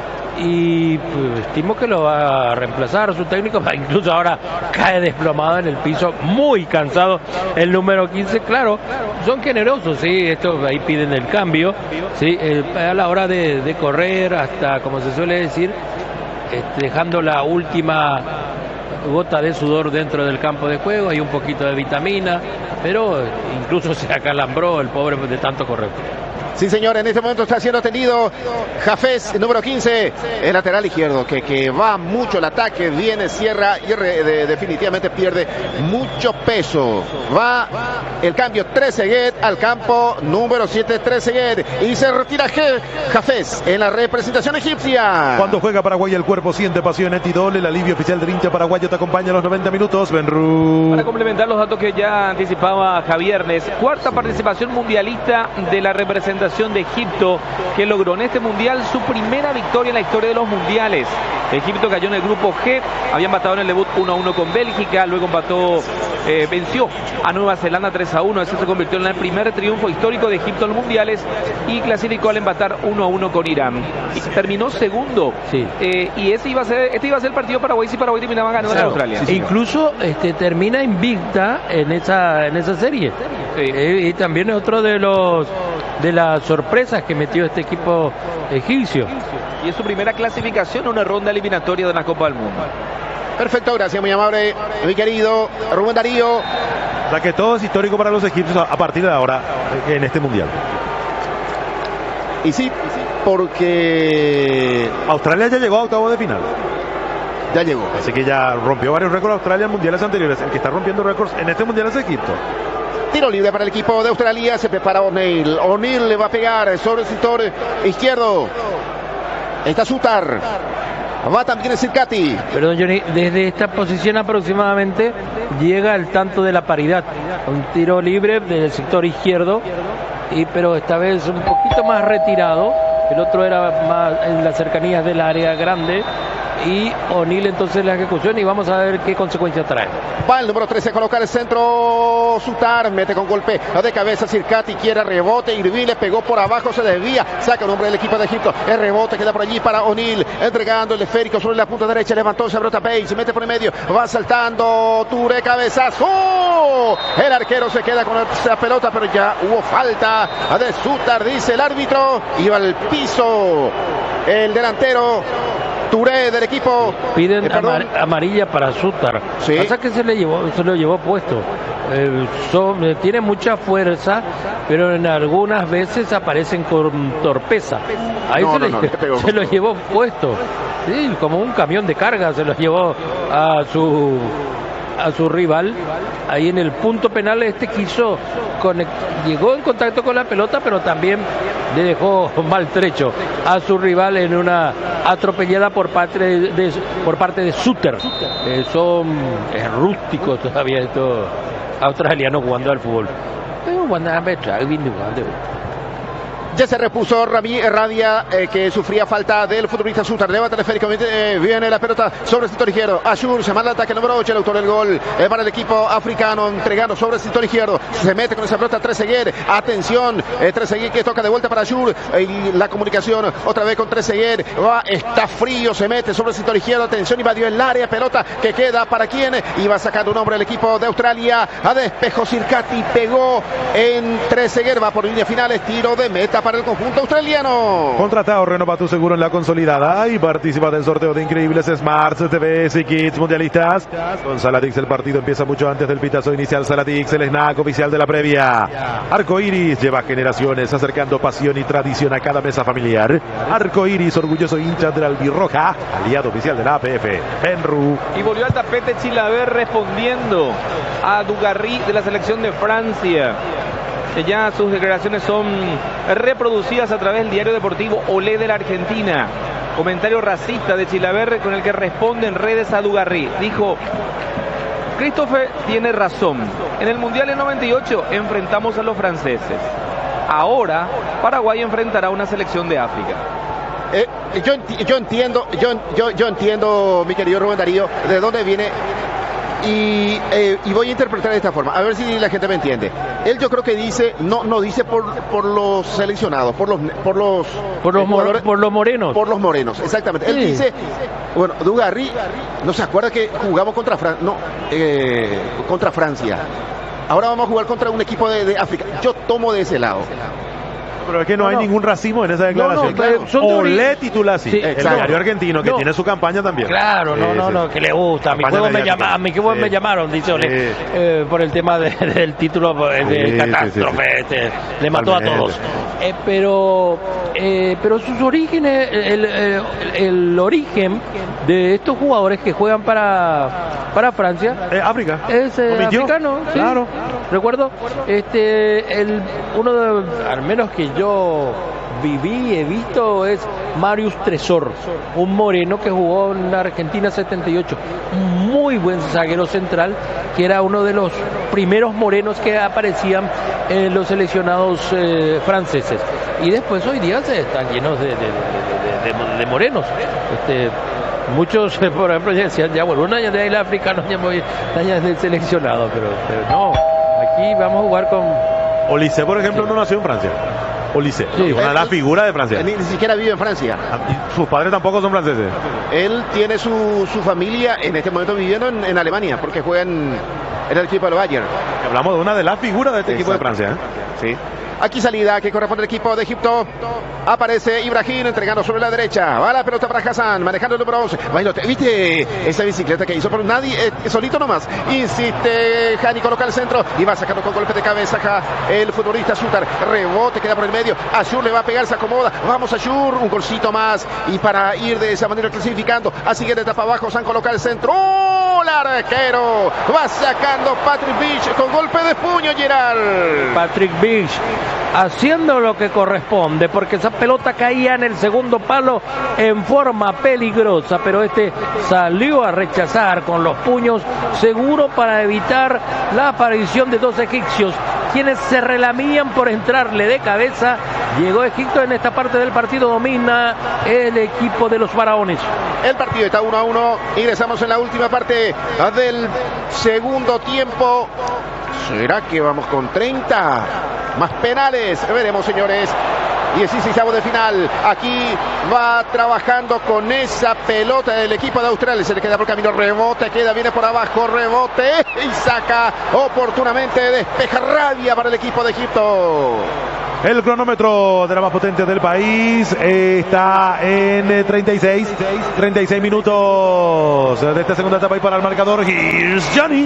Y pues, estimo que lo va a reemplazar su técnico, incluso ahora cae desplomado en el piso, muy cansado el número 15. Claro, son generosos, sí, esto ahí piden el cambio, sí, a la hora de correr, hasta, como se suele decir, dejando la última gota de sudor dentro del campo de juego, hay un poquito de vitamina, pero incluso se acalambró el pobre de tanto correr. Sí, señor, en este momento está siendo atendido Hafez, número 15, el lateral izquierdo, que va mucho el ataque, viene, cierra y definitivamente pierde mucho peso. Va el cambio, Trezeguet al campo, número 7, Trezeguet, y se retira Hafez en la representación egipcia. Cuando juega Paraguay, el cuerpo siente pasión, Etidol, el alivio oficial del hincha paraguayo, te acompaña a los 90 minutos, Benru. Para complementar los datos que ya anticipaba Javiernes, cuarta participación mundialista de la representación de Egipto, que logró en este mundial su primera victoria en la historia de los mundiales. Egipto cayó en el grupo G, había empatado en el debut 1-1 con Bélgica, luego venció a Nueva Zelanda 3-1, ese se convirtió en el primer triunfo histórico de Egipto en los mundiales, y clasificó al empatar 1-1 con Irán. Y terminó segundo, sí. Y este iba a ser el partido Paraguay, si Paraguay terminaba ganando en Australia. Sí, incluso termina invicta en esa serie. Sí. Y también es otro de las sorpresas que metió este equipo egipcio. Y es su primera clasificación en una ronda eliminatoria de la Copa del Mundo. Perfecto, gracias, muy amable, mi querido Rubén Darío. O sea que todo es histórico para los egipcios a partir de ahora en este mundial. Y sí, porque Australia ya llegó a octavos de final. ya llegó. Así que ya rompió varios récords Australia en mundiales anteriores. El que está rompiendo récords en este mundial es Egipto. Tiro libre para el equipo de Australia. Se prepara O'Neill. O'Neill le va a pegar sobre el sector izquierdo. Está Sutar. Va también el Sirkati. Perdón, Johnny, desde esta posición aproximadamente llega el tanto de la paridad. Un tiro libre del sector izquierdo, pero esta vez un poquito más retirado. El otro era más en las cercanías del área grande. Y O'Neill entonces la ejecución y vamos a ver qué consecuencias trae. Va el número 13 a colocar el centro. Sutar mete con golpe de cabeza. Sirkati quiere rebote. Irving le pegó por abajo, se desvía. Saca un hombre del equipo de Egipto. El rebote queda por allí para O'Neill. Entregando el esférico sobre la punta derecha. Levantó, se brota Page. Se mete por el medio. Va saltando. Touré, cabezazo. ¡Oh! El arquero se queda con esa pelota, pero ya hubo falta de Sutar, dice el árbitro. Iba al piso el delantero Touré del equipo. Piden amarilla para Sutar. Sí. Pasa que se lo llevó puesto. Tiene mucha fuerza, pero en algunas veces aparecen con torpeza. Ahí se lo llevó puesto. Sí, como un camión de carga se lo llevó a su rival. Ahí en el punto penal llegó en contacto con la pelota, pero también le dejó maltrecho a su rival en una atropellada por parte de Suter. Son rústicos todavía estos australianos jugando al fútbol. Ya se repuso Radia, que sufría falta del futbolista Sutar. Levanta teleféricamente, viene la pelota sobre el sector izquierdo. Ashur se manda el ataque número 8, el autor del gol para el equipo africano, entregando sobre el sector izquierdo. Se mete con esa pelota Trezeguet. Atención, Trezeguet que toca de vuelta para Ashur. Y la comunicación otra vez con Trezeguet. Está frío, se mete sobre el sector izquierdo. Atención, invadió el área. Pelota que queda para quién. Iba sacando un hombre el equipo de Australia. A despejo Sirkati, pegó en Trezeguet. Va por línea finales, tiro de meta para el conjunto australiano. Contratado, renova tu seguro en la consolidada y participa del sorteo de increíbles Smarts, TVs y kits mundialistas. Con Saladix el partido empieza mucho antes del pitazo inicial. Saladix, el snack oficial de la previa. Arcoiris lleva generaciones acercando pasión y tradición a cada mesa familiar. Arcoiris, orgulloso hincha de la albirroja, aliado oficial de la APF. Penru. Y volvió al tapete Chilavert respondiendo a Dugarry de la selección de Francia. Ya sus declaraciones son reproducidas a través del diario deportivo Olé de la Argentina. Comentario racista de Chilavert con el que responde en redes a Dugarry. Dijo: Christophe tiene razón. En el Mundial en 98 enfrentamos a los franceses. Ahora Paraguay enfrentará a una selección de África. Yo entiendo, mi querido Rubén Darío, de dónde viene. Y voy a interpretar de esta forma, a ver si la gente me entiende. Él, yo creo que dice, no dice por los seleccionados, por los morenos. Por los morenos, exactamente. Sí. Él dice, bueno, Dugarry, no se acuerda que jugamos contra Francia. Ahora vamos a jugar contra un equipo de África. Yo tomo de ese lado. Pero es que no hay ningún racismo en esa declaración. Claro. Olé titula así, el diario argentino, que tiene su campaña también. Claro, que le gusta. A mi juego me llamaron, dice Olé, por el tema del título de catástrofe. Le mató a todos. Pero sus orígenes, el origen de estos jugadores que juegan para Francia, África, es africano. ¿Sí? Claro. Recuerdo, uno de, al menos que yo viví, he visto, es Marius Tresor, un moreno que jugó en Argentina 78, un muy buen zaguero central, que era uno de los primeros morenos que aparecían en los seleccionados franceses. Y después hoy día se están llenos de morenos. Muchos, por ejemplo, ya decían, ya bueno, un año de ahí el africano, ya voy del seleccionado, pero no, aquí vamos a jugar con... Olise, por ejemplo, no nació en Francia. Olise, sí, una de las figuras de Francia. Ni siquiera vive en Francia. Sus padres tampoco son franceses. Él tiene su familia en este momento viviendo en Alemania, porque juega en el equipo del Bayern. Hablamos de una de las figuras de este equipo de Francia. Sí. Aquí salida que corresponde al equipo de Egipto. Aparece Ibrahim entregando sobre la derecha. Va la pelota para Hassan, manejando el número 11. ¿Viste esa bicicleta que hizo? Pero nadie, solito nomás. Insiste Hani, coloca el centro y va sacando con golpe de cabeza acá el futbolista Sutar. Rebote, queda por el medio. Ashur le va a pegar, se acomoda. Vamos Ashur, un golcito más. Y para ir de esa manera clasificando. A siguiente etapa abajo, San coloca el centro. ¡Oh! El arquero va sacando Patrick Beach con golpe de puño, Gerard. Patrick Beach haciendo lo que corresponde, porque esa pelota caía en el segundo palo en forma peligrosa, pero este salió a rechazar con los puños, seguro para evitar la aparición de dos egipcios, quienes se relamían por entrarle de cabeza. Llegó Egipto en esta parte del partido, domina el equipo de los faraones. El partido está 1-1, ingresamos en la última parte del segundo tiempo. ¿Será que vamos con 30? Más penales, veremos, señores. 16avo de final. Aquí va trabajando con esa pelota del equipo de Australia. Se le queda por camino, rebote, viene por abajo, rebote y saca oportunamente, despeja, rabia para el equipo de Egipto. El cronómetro de la más potente del país está en 36 minutos de esta segunda etapa y para el marcador. Here's Johnny.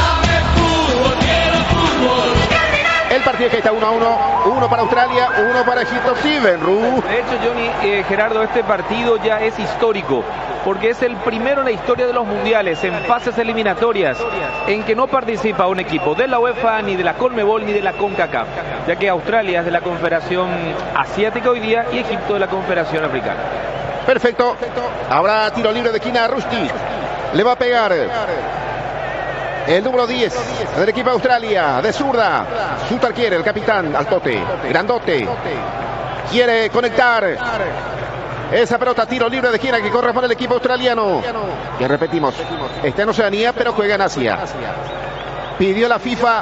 El partido que está 1-1, uno para Australia, uno para Egipto. Sí, Benru. De hecho, Johnny, Gerardo, este partido ya es histórico, porque es el primero en la historia de los mundiales, en fases eliminatorias, en que no participa un equipo de la UEFA, ni de la Conmebol, ni de la CONCACAF, ya que Australia es de la Confederación Asiática hoy día y Egipto de la Confederación Africana. Perfecto. Habrá tiro libre de esquina a Rusty. Le va a pegar el número 10 del equipo de Australia, de zurda. Sutar quiere, el capitán, altote, grandote. Quiere conectar esa pelota, tiro libre de esquina que corresponde al equipo australiano. Ya repetimos, está en Oceanía, pero juega en Asia. Pidió la FIFA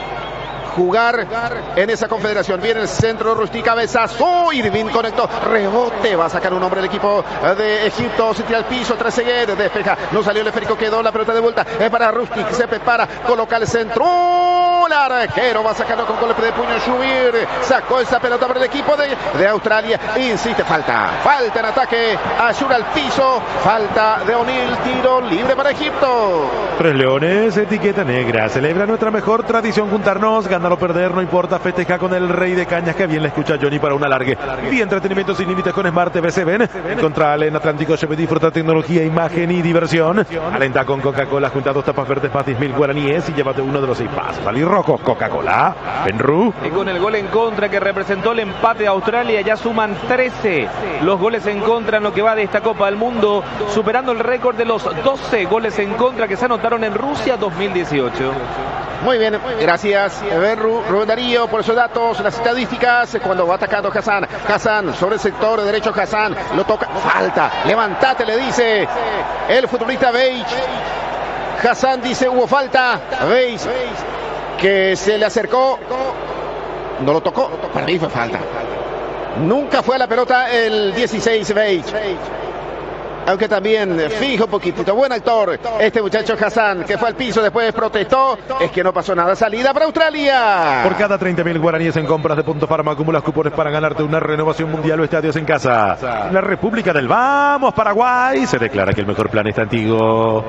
jugar en esa confederación. Viene el centro, Rusty, cabezazo, Irving conectó, rebote, va a sacar un hombre del equipo de Egipto, se tira al piso, Trezeguet, despeja, no salió el esférico, quedó la pelota de vuelta, es para Rusty, que se prepara, coloca el centro, el arquero va sacando con golpe de puño, Shubir, sacó esa pelota para el equipo de Australia, insiste, falta en ataque, Ashur al piso, falta de O'Neill, tiro libre para Egipto. Tres Leones, etiqueta negra, celebra nuestra mejor tradición, juntarnos, ganar o perder, no importa, festeja con el rey de cañas, que bien le escucha Johnny para un alargue. Y entretenimiento sin límites con Smart TV 7. Encontrale en Atlántico Chepe, disfruta tecnología, imagen y diversión. Alenta con Coca-Cola, junta 2 tapas verdes para 10.000 guaraníes y llévate uno de los 6 pases palirrojos. Coca-Cola, Benru. Y con el gol en contra que representó el empate de Australia, ya suman 13 los goles en contra en lo que va de esta Copa del Mundo, superando el récord de los 12 goles en contra que se anotaron en Rusia 2018. Muy bien, gracias Rubén Darío por esos datos, las estadísticas. Cuando va atacando Hassan sobre el sector derecho, Hassan lo toca, falta, levántate, le dice el futbolista Beich. Hassan dice hubo falta, Beich que se le acercó, no lo tocó, para mí fue falta. Nunca fue a la pelota el 16 Beich. Aunque también fijo un poquitito, buen actor este muchacho Hassan, que fue al piso, después protestó, es que no pasó nada, salida para Australia. Por cada 30.000 guaraníes en compras de Punto Farma acumulas cupones para ganarte una renovación mundial o estadios en casa. En la República del Vamos, Paraguay, se declara que el mejor plan está antiguo.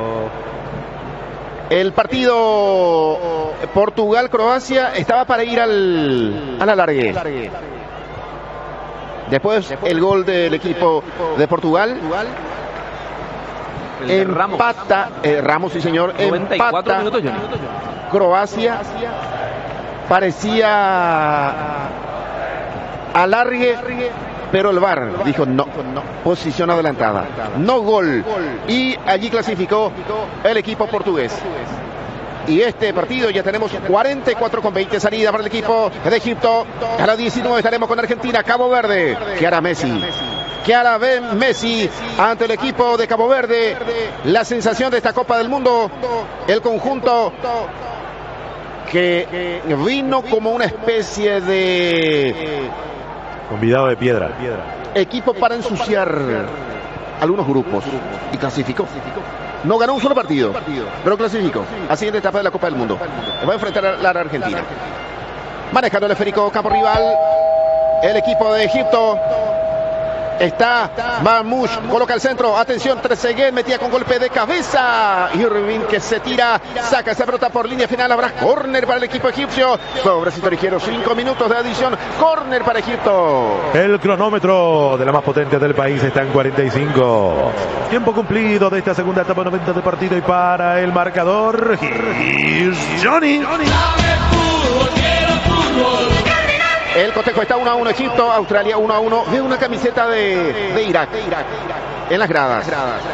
El partido Portugal-Croacia estaba para ir al alargue. Después el gol del equipo de Portugal. Empata Ramos, sí señor, 94 empata minutos, Croacia. Parecía alargue, pero el VAR dijo no, posición adelantada, no gol, y allí clasificó el equipo portugués. Y este partido ya tenemos 44:20, salida para el equipo de Egipto. A las 19 estaremos con Argentina, Cabo Verde. ¿Qué hará Messi? ¿Qué hará Messi ante el equipo de Cabo Verde? La sensación de esta Copa del Mundo, el conjunto que vino como una especie de convidado de piedra, equipo para ensuciar algunos grupos, y clasificó. No ganó un solo partido, pero clasificó a siguiente etapa de la Copa del Mundo. Va a enfrentar a la Argentina. manejando el esférico, campo rival, el equipo de Egipto. Está Marmoush, coloca el centro, atención, Trezeguet metía con golpe de cabeza, Irving que se tira, saca esa pelota por línea final, habrá córner para el equipo egipcio, sobre sector izquierdo, 5 minutos de adición, córner para Egipto. El cronómetro de la más potente del país está en 45. Tiempo cumplido de esta segunda etapa 90 de partido y para el marcador, here's Johnny. El cotejo está 1-1 Egipto, Australia 1-1. Veo una camiseta de Irak en las gradas.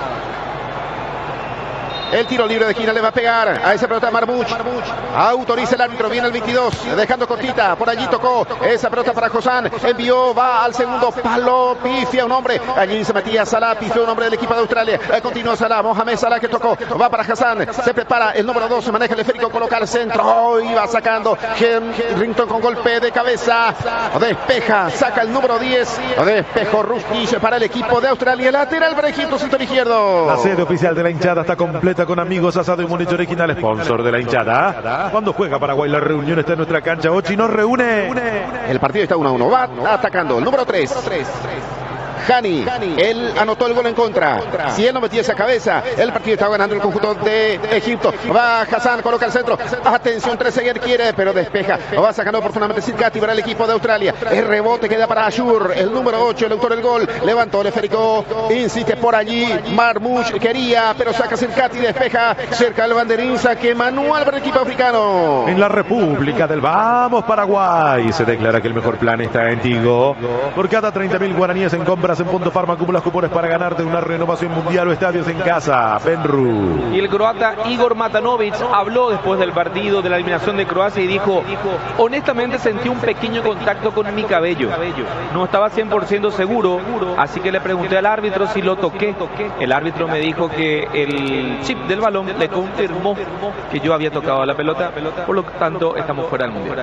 El tiro libre de esquina le va a pegar a esa pelota Marmoush. Autoriza el árbitro, viene el 22, dejando cortita. Por allí tocó esa pelota para Josán. Envió, va al segundo palo. Pifia un hombre. Allí se metía Salah, pifia un hombre del equipo de Australia. Continúa Salah, Mohamed Salah que tocó. Va para Hassan. Se prepara el número 2, maneja el esférico, coloca al centro. Y va sacando Rington con golpe de cabeza. Despeja, saca el número 10. Despejo Rustic para el equipo de Australia. Lateral para Egipto, sector izquierdo. La sede oficial de la hinchada está completa con amigos, asado y monitor original, sponsor de la hinchada. Cuando juega Paraguay, la reunión está en nuestra cancha 8 y nos reúne. El partido está 1-1. Va atacando el número 3. Hani, él anotó el gol en contra. Si él no metía esa cabeza, el partido estaba ganando el conjunto de Egipto. Va Hassan, coloca el centro. Atención, Trezeguet quiere, pero despeja. Va sacando oportunamente Sirkati para el equipo de Australia. El rebote queda para Ashur, el número 8, el autor del gol. Levantó el esférico, insiste por allí. Marmoush quería, pero saca Sirkati, despeja cerca del banderín. Saque manual para el equipo africano. En la República del Vamos, Paraguay, se declara que el mejor plan está en Tigo. Por cada 30.000 guaraníes en compras en Punto Farma acumulas cupones para ganarte una renovación mundial o estadios en casa. Benru. Y el croata Igor Matanovic habló después del partido de la eliminación de Croacia y dijo: honestamente sentí un pequeño contacto con mi cabello. No estaba 100% seguro, así que le pregunté al árbitro si lo toqué. El árbitro me dijo que el chip del balón le confirmó que yo había tocado la pelota, por lo tanto estamos fuera del mundial.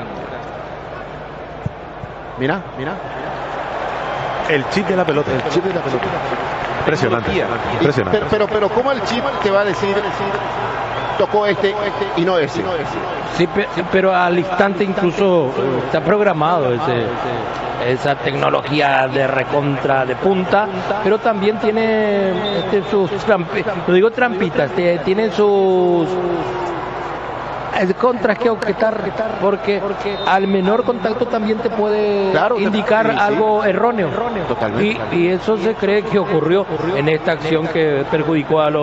Mira. El chip de la pelota. Impresionante. Pero ¿cómo el chip te va a decir tocó este y no ese? Sí, pero al instante incluso está programado esa tecnología de recontra de punta, pero también tiene sus trampitas, tiene sus contras que objetar, porque al menor contacto también te puede indicar algo erróneo. Totalmente. Y eso se cree que ocurrió en esta acción que perjudicó a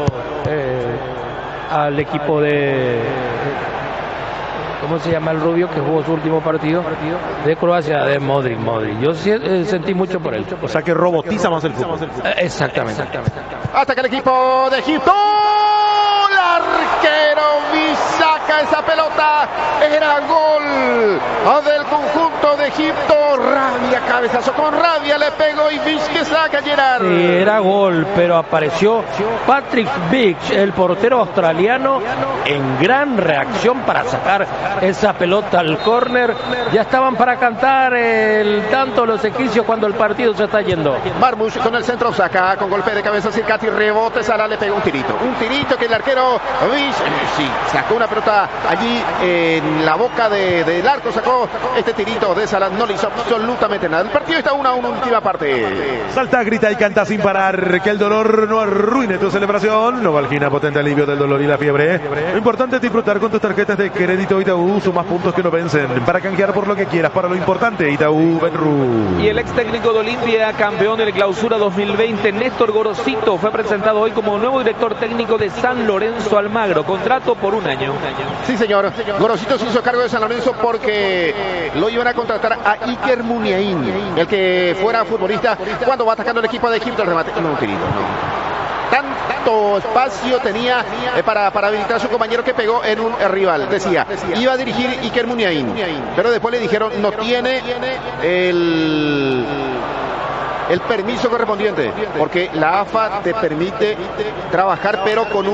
al equipo de ¿cómo se llama el rubio que jugó su último partido? De Croacia, de Modric. Yo sentí mucho por él. O sea que robotiza más el fútbol. Exactamente. Hasta que el equipo de Egipto, el arquero saca esa pelota, era gol del conjunto de Egipto. Rabia, cabezazo con rabia le pegó y Vich que saca Gerard. Sí, era gol, pero apareció Patrick Vich, el portero australiano, en gran reacción para sacar esa pelota al córner. Ya estaban para cantar el tanto los egipcios cuando el partido se está yendo. Marmoush con el centro, saca con golpe de cabeza Sirkati, rebote, Salah le pegó un tirito que el arquero Vich sacó una pelota allí en la boca del arco, sacó este tirito de Salah, no le hizo absolutamente nada. El partido está 1-1, última parte. Salta, grita y canta sin parar, que el dolor no arruine tu celebración. Novalgina, potente alivio del dolor y la fiebre. Lo importante es disfrutar con tus tarjetas de crédito Itaú, sumas puntos que no vencen, para canjear por lo que quieras, para lo importante, Itaú Benru. Y el ex técnico de Olimpia, campeón de la Clausura 2020, Néstor Gorosito, fue presentado hoy como nuevo director técnico de San Lorenzo Almagro, contrato por un año. Sí, señor. Gorosito se hizo cargo de San Lorenzo porque lo iban a contratar a Iker Muniain, el que fuera futbolista cuando va atacando el equipo de Egipto. El remate, no, querido, no. Tanto espacio tenía para habilitar a su compañero que pegó en un rival. Decía, iba a dirigir Iker Muniain, pero después le dijeron, no tiene el permiso correspondiente, porque la AFA te permite trabajar, pero con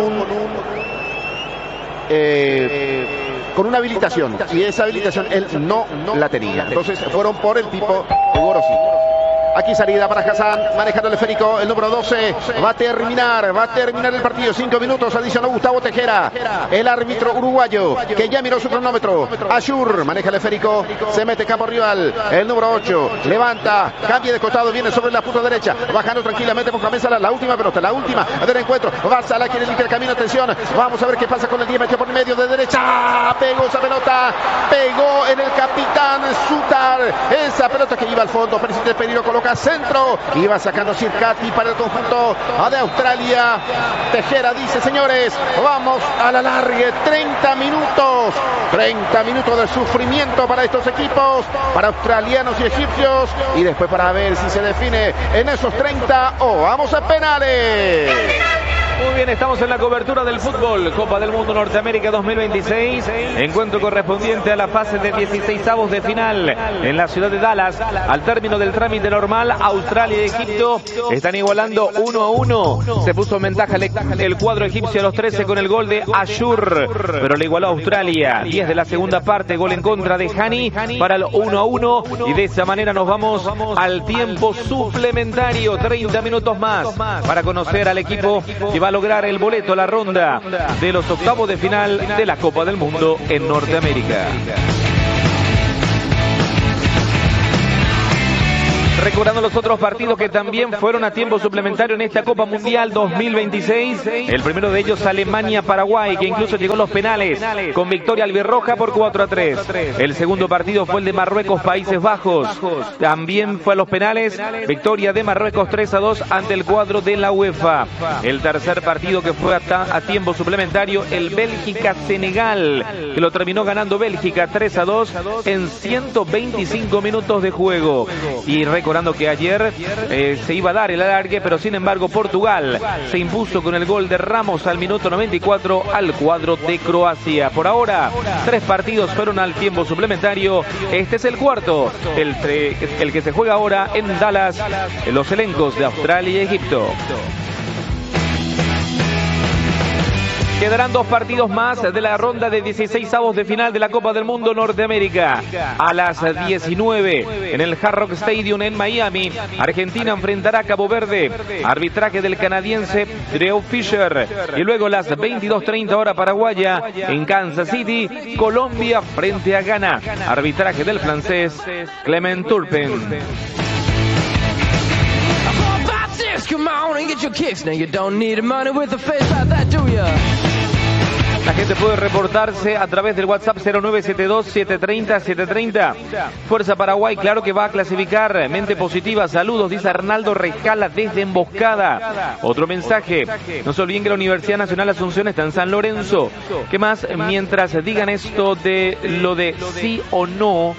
una habilitación, y esa habilitación él no la tenía. Entonces fueron por el tipo de Gorosito. Aquí salida para Hassan, manejando el esférico, el número 12. Va a terminar el partido. 5 minutos, adicionó Gustavo Tejera, el árbitro uruguayo, que ya miró su cronómetro. Ayur maneja el esférico, se mete campo rival. El número 8 levanta, cambia de costado, viene sobre la punta derecha, bajando tranquilamente por cabeza la última pelota, la última del encuentro. Barzala quiere limpiar el camino, atención. Vamos a ver qué pasa con el 10, metió por medio de derecha. Pegó esa pelota, pegó en el capitán Sutar. Esa pelota que iba al fondo, Presidente Pereiro coloca centro, iba sacando Circati para el conjunto de Australia. Tejera dice, señores, vamos a la largue. 30 minutos de sufrimiento para estos equipos, para australianos y egipcios, y después para ver si se define en esos 30 o vamos a penales. Muy bien, estamos en la cobertura del fútbol. Copa del Mundo Norteamérica 2026. Encuentro correspondiente a la fase de 16avos de final en la ciudad de Dallas. Al término del trámite normal, Australia y Egipto están igualando 1-1. Se puso en ventaja el cuadro egipcio a los 13 con el gol de Ayur, pero le igualó a Australia. 10 de la segunda parte, gol en contra de Hani para el 1-1. Y de esa manera nos vamos al tiempo suplementario. 30 minutos más para conocer al equipo que va a lograr el boleto a la ronda de los octavos de final de la Copa del Mundo en Norteamérica. Recordando los otros partidos que también fueron a tiempo suplementario en esta Copa Mundial 2026. El primero de ellos, Alemania-Paraguay, que incluso llegó a los penales con victoria albirroja por 4-3. El segundo partido fue el de Marruecos-Países Bajos. También fue a los penales, victoria de Marruecos 3-2 ante el cuadro de la UEFA. El tercer partido que fue a tiempo suplementario, el Bélgica-Senegal, que lo terminó ganando Bélgica 3-2 en 125 minutos de juego. Y recordando que ayer se iba a dar el alargue, pero sin embargo Portugal se impuso con el gol de Ramos al minuto 94 al cuadro de Croacia. Por ahora, 3 partidos fueron al tiempo suplementario. Este es el cuarto, el que se juega ahora en Dallas, en los elencos de Australia y Egipto. Quedarán 2 partidos más de la ronda de 16avos de final de la Copa del Mundo Norteamérica. A las 19 en el Hard Rock Stadium en Miami, Argentina enfrentará a Cabo Verde. Arbitraje del canadiense Drew Fisher. Y luego las 22:30 hora paraguaya en Kansas City, Colombia frente a Ghana. Arbitraje del francés Clement Turpin. Come on and get your kicks. Now you don't need money with a face like that, do ya? La gente puede reportarse a través del WhatsApp 0972-730-730. Fuerza Paraguay, claro que va a clasificar. Mente positiva, saludos, dice Arnaldo Rescala desde Emboscada. Otro mensaje, no se olviden que la Universidad Nacional Asunción está en San Lorenzo. ¿Qué más? Mientras digan esto de lo de sí o no,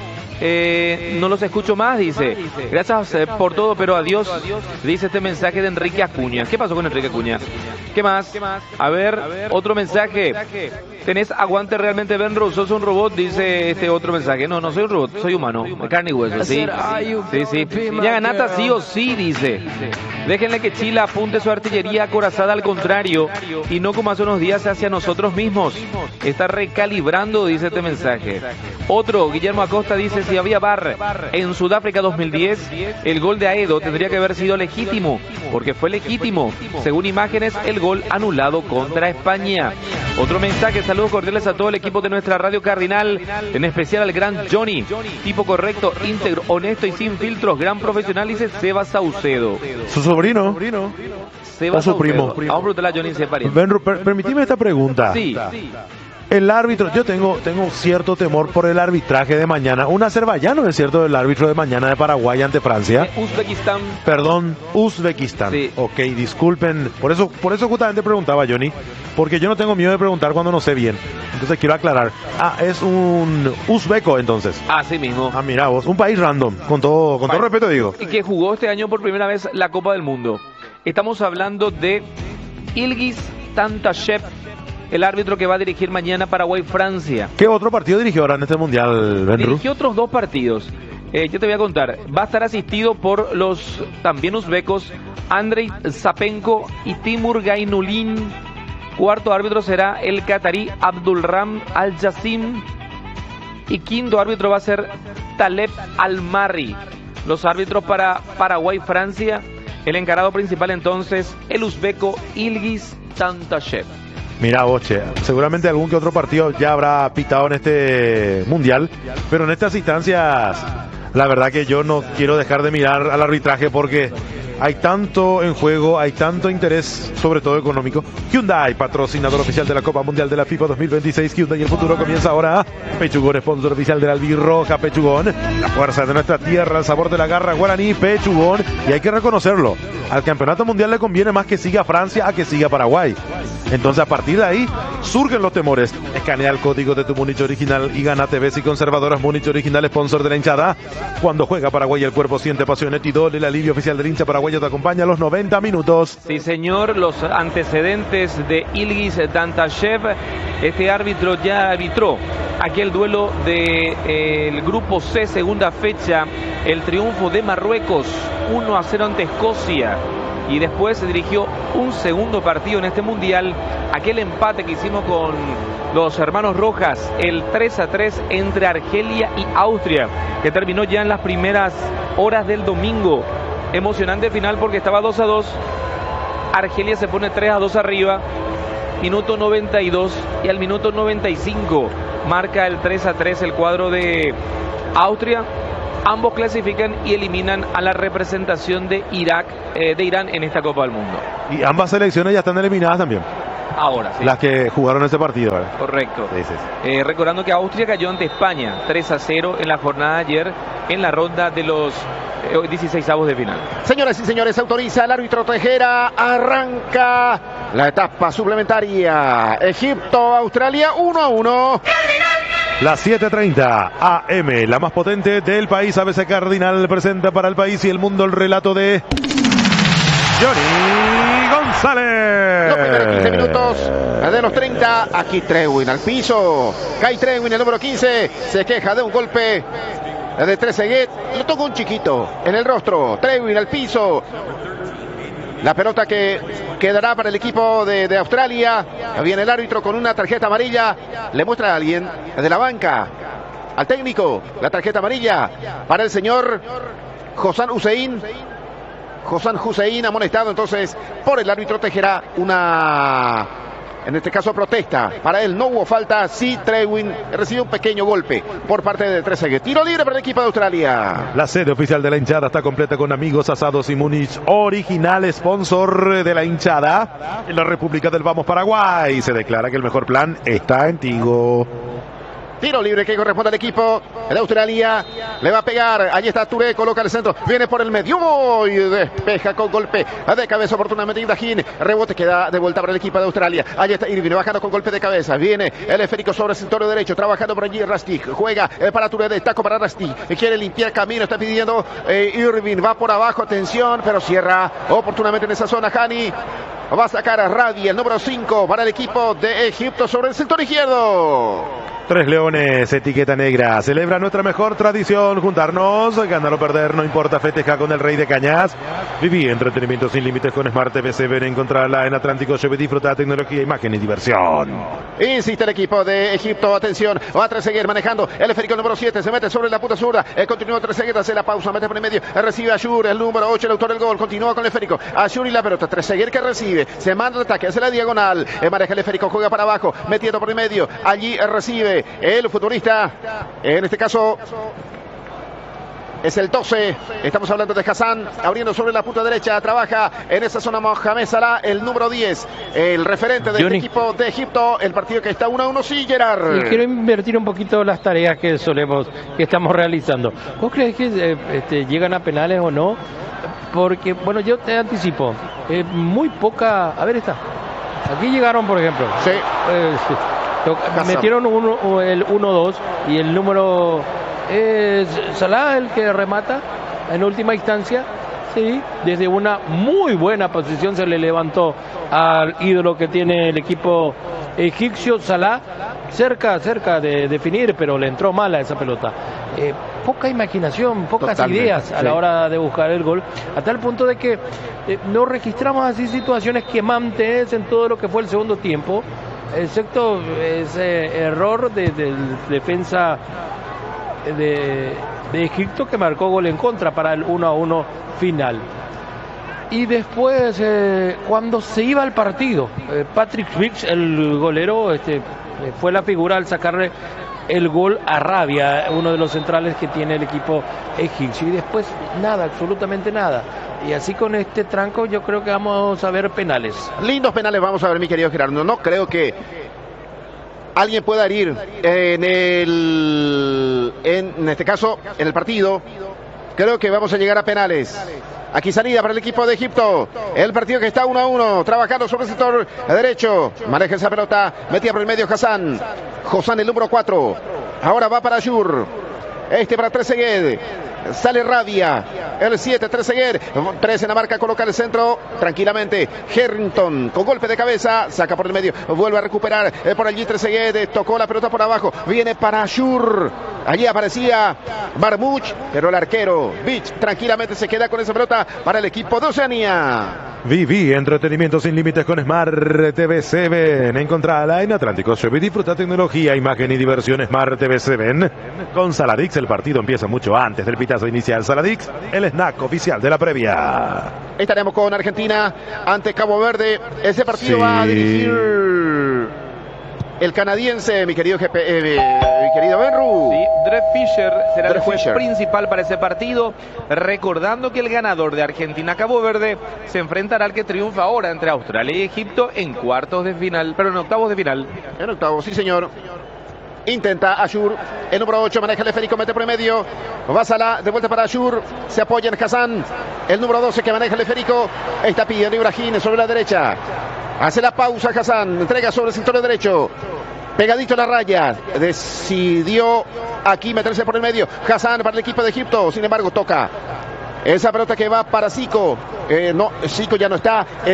no los escucho más, dice. Gracias por todo, pero adiós, dice este mensaje de Enrique Acuña. ¿Qué pasó con Enrique Acuña? ¿Qué más? A ver, otro mensaje. ¿Tenés aguante realmente, Benro? ¿Sos un robot? Dice este otro mensaje. No, no soy un robot, soy humano, de carne y hueso, sí. Sí. Ya ganata sí o sí, dice. Déjenle que Chile apunte su artillería acorazada al contrario y no como hace unos días hacia nosotros mismos. Está recalibrando, dice este mensaje. Otro, Guillermo Acosta, dice: si había VAR en Sudáfrica 2010, el gol de Aedo tendría que haber sido legítimo, porque fue legítimo. Según imágenes, el gol anulado contra España. Otro mensaje, saludos cordiales a todo el equipo de nuestra radio Cardinal, en especial al gran Johnny, tipo correcto, íntegro, honesto y sin filtros, gran profesional, dice Seba Saucedo. Su sobrino. Seba o su Saucedo. primo. Vamos a preguntarle a Johnny si es pariente. Benro, permitime esta pregunta. Sí. El árbitro, yo tengo cierto temor por el arbitraje de mañana. Un azerbaiyano es cierto el árbitro de mañana de Paraguay ante Francia. Uzbekistán. Perdón, Uzbekistán. Sí. Ok, disculpen. Por eso justamente preguntaba, Johnny, porque yo no tengo miedo de preguntar cuando no sé bien. Entonces quiero aclarar. Ah, es un uzbeco entonces. Así mismo. Ah, mira vos, un país random, con todo respeto digo. Y que jugó este año por primera vez la Copa del Mundo. Estamos hablando de Ilgiz Tantashev, el árbitro que va a dirigir mañana Paraguay-Francia. ¿Qué otro partido dirigió ahora en este Mundial, Benru? Dirigió otros 2 partidos. Yo te voy a contar. Va a estar asistido por los también uzbecos Andrei Zapenko y Timur Gainulin. Cuarto árbitro será el catarí Abdulram Al-Jassim. Y quinto árbitro va a ser Taleb Al-Marri. los árbitros para Paraguay-Francia. El encarado principal entonces, el uzbeco Ilgiz Tantashev. Mira, Boche, seguramente algún que otro partido ya habrá pitado en este mundial, pero en estas instancias, la verdad que yo no quiero dejar de mirar al arbitraje porque hay tanto en juego, hay tanto interés, sobre todo económico. Hyundai, patrocinador oficial de la Copa Mundial de la FIFA 2026. Hyundai, el futuro comienza ahora. Pechugón, sponsor oficial de la albirroja. Pechugón, la fuerza de nuestra tierra, el sabor de la garra guaraní. Pechugón, y hay que reconocerlo, al campeonato mundial le conviene más que siga Francia a que siga Paraguay. Entonces, a partir de ahí surgen los temores. Escanea el código de tu Múnich original y gana TVs y conservadoras Múnich original, sponsor de la hinchada. Cuando juega Paraguay, el cuerpo siente pasión. Etidol, el alivio oficial del hincha paraguayo, te acompaña a los 90 minutos. Sí, señor, los antecedentes de Ilgiz Tantashev. Este árbitro ya arbitró aquel duelo del grupo C, segunda fecha, el triunfo de Marruecos 1-0 ante Escocia. Y después se dirigió un segundo partido en este mundial, aquel empate que hicimos con los hermanos Rojas, el 3-3 entre Argelia y Austria, que terminó ya en las primeras horas del domingo. Emocionante final porque estaba 2-2, Argelia se pone 3-2 arriba, minuto 92, y al minuto 95 marca el 3-3 el cuadro de Austria. Ambos clasifican y eliminan a la representación de Irán en esta Copa del Mundo. Y ambas selecciones ya están eliminadas también. Ahora, sí. Las que jugaron ese partido, ¿verdad? Correcto. Sí, sí, sí. Recordando que Austria cayó ante España 3-0 en la jornada de ayer en la ronda de los 16avos de final. Señoras y señores, autoriza el árbitro Tejera. Arranca la etapa suplementaria. Egipto, Australia, 1-1. Las 7:30 AM, la más potente del país. ABC Cardinal presenta para el país y el mundo el relato de Johnny González. Los primeros 15 minutos de los 30. Aquí Trewin al piso. Kai Trewin, el número 15, se queja de un golpe de Trezeguet. Lo tocó un chiquito en el rostro. Trewin al piso. La pelota que quedará para el equipo de Australia. Viene el árbitro con una tarjeta amarilla. Le muestra a alguien de la banca, al técnico, la tarjeta amarilla para el señor Hossam Hussein. Hossam Hussein amonestado entonces por el árbitro Tejera. Una, en este caso, protesta. Para él no hubo falta. Sí, Trewin recibió un pequeño golpe por parte de Trezeguet. Tiro libre para el equipo de Australia. La sede oficial de la hinchada está completa con amigos, asados y Múnich original, sponsor de la hinchada. En la República del Vamos Paraguay se declara que el mejor plan está en Tigo. Tiro libre que corresponde al equipo de Australia. Le va a pegar. Allí está Touré. Coloca el centro. Viene por el medio. Y despeja con golpe de cabeza oportunamente Ibrahim. Rebote que da de vuelta para el equipo de Australia. Allí está Irving bajando con golpe de cabeza. Viene el esférico sobre el sector derecho. Trabajando por allí Rastik. Juega para Touré. De taco para Rastik. Quiere limpiar camino. Está pidiendo Irving. Va por abajo. Atención. Pero cierra oportunamente en esa zona. Hani. Va a sacar a Radi, el número 5 para el equipo de Egipto sobre el sector izquierdo. Tres Leones, etiqueta negra. Celebra nuestra mejor tradición, juntarnos, ganar o perder, no importa, festeja con el Rey de Cañas. Viví entretenimiento sin límites con Smart TV 7. Encontrarla en Atlántico Cheve. Disfruta tecnología, imagen y diversión. Insiste el equipo de Egipto, atención, va a Trezeguet manejando el esférico número 7, se mete sobre la punta zurda, continúa Trezeguet, hace la pausa, mete por el medio, recibe a Ashur, el número 8, el autor del gol, continúa con el esférico, Ashur y la pelota, Trezeguet que recibe, se manda el ataque, hace la diagonal, maneja el esférico, juega para abajo, metiendo por el medio, allí recibe el futbolista, en este caso es el 12, estamos hablando de Hassan, abriendo sobre la punta derecha, trabaja en esa zona Mohamed Salah, el número 10, el referente del equipo de Egipto, el partido que está 1-1, sí, Gerard. Y quiero invertir un poquito las tareas que estamos realizando. ¿Vos crees que llegan a penales o no? Porque, bueno, yo te anticipo, muy poca, a ver está, aquí llegaron por ejemplo. Sí. Metieron el 1-2 y el número Salah, el que remata en última instancia, sí, desde una muy buena posición se le levantó al ídolo que tiene el equipo egipcio. Salah cerca de definir, pero le entró mal a esa pelota. Poca imaginación, pocas Totalmente, ideas a la hora de buscar el gol, a tal punto de que no registramos así situaciones quemantes en todo lo que fue el segundo tiempo, excepto ese error del defensa de Egipto, que marcó gol en contra para el 1-1 final. Y después, cuando se iba al partido, Patrick Switch, el golero, fue la figura al sacarle el gol a Rabia, uno de los centrales que tiene el equipo egipcio. Y después nada, absolutamente nada. Y así con este tranco yo creo que vamos a ver penales. Lindos penales vamos a ver, mi querido Gerardo. No creo que alguien pueda herir en este caso, en el partido. Creo que vamos a llegar a penales. Aquí salida para el equipo de Egipto. El partido que está 1-1. Trabajando sobre el sector derecho. Maneja esa pelota. Metía por el medio Hassan. Hassan, el número 4. Ahora va para Ayur. Para Trezeguet. Sale Rabia. El 7, Trezeguet. 3 en la marca. Coloca el centro. Tranquilamente. Harrington con golpe de cabeza. Saca por el medio. Vuelve a recuperar por allí Trezeguet. Tocó la pelota por abajo. Viene para Ayur. Allí aparecía Marmouch, pero el arquero Beach tranquilamente se queda con esa pelota para el equipo de Oceanía. Viví entretenimiento sin límites con Smart TV 7. Encontrala en Atlántico Shopping. Disfruta tecnología, imagen y diversión Smart TV 7. Con Saladix el partido empieza mucho antes del pitazo inicial. Saladix, el snack oficial de la previa. Estaremos con Argentina ante Cabo Verde. Ese partido va a dirigir el canadiense, mi querido Benru. Sí, Dred Fisher será el juez principal para ese partido, recordando que el ganador de Argentina-Cabo Verde se enfrentará al que triunfa ahora entre Australia y Egipto en cuartos de final, pero en octavos de final. En octavos, sí señor. Intenta Ayur, el número 8, maneja el esférico, mete por el medio. Basala, de vuelta para Ayur, se apoya en Hassan. El número 12 que maneja el esférico, está pidiendo Ibrahim sobre la derecha. Hace la pausa Hassan, entrega sobre el sector derecho. Pegadito a la raya, decidió aquí meterse por el medio. Hassan para el equipo de Egipto, sin embargo toca esa pelota que va para Zico. No, Zico ya no está.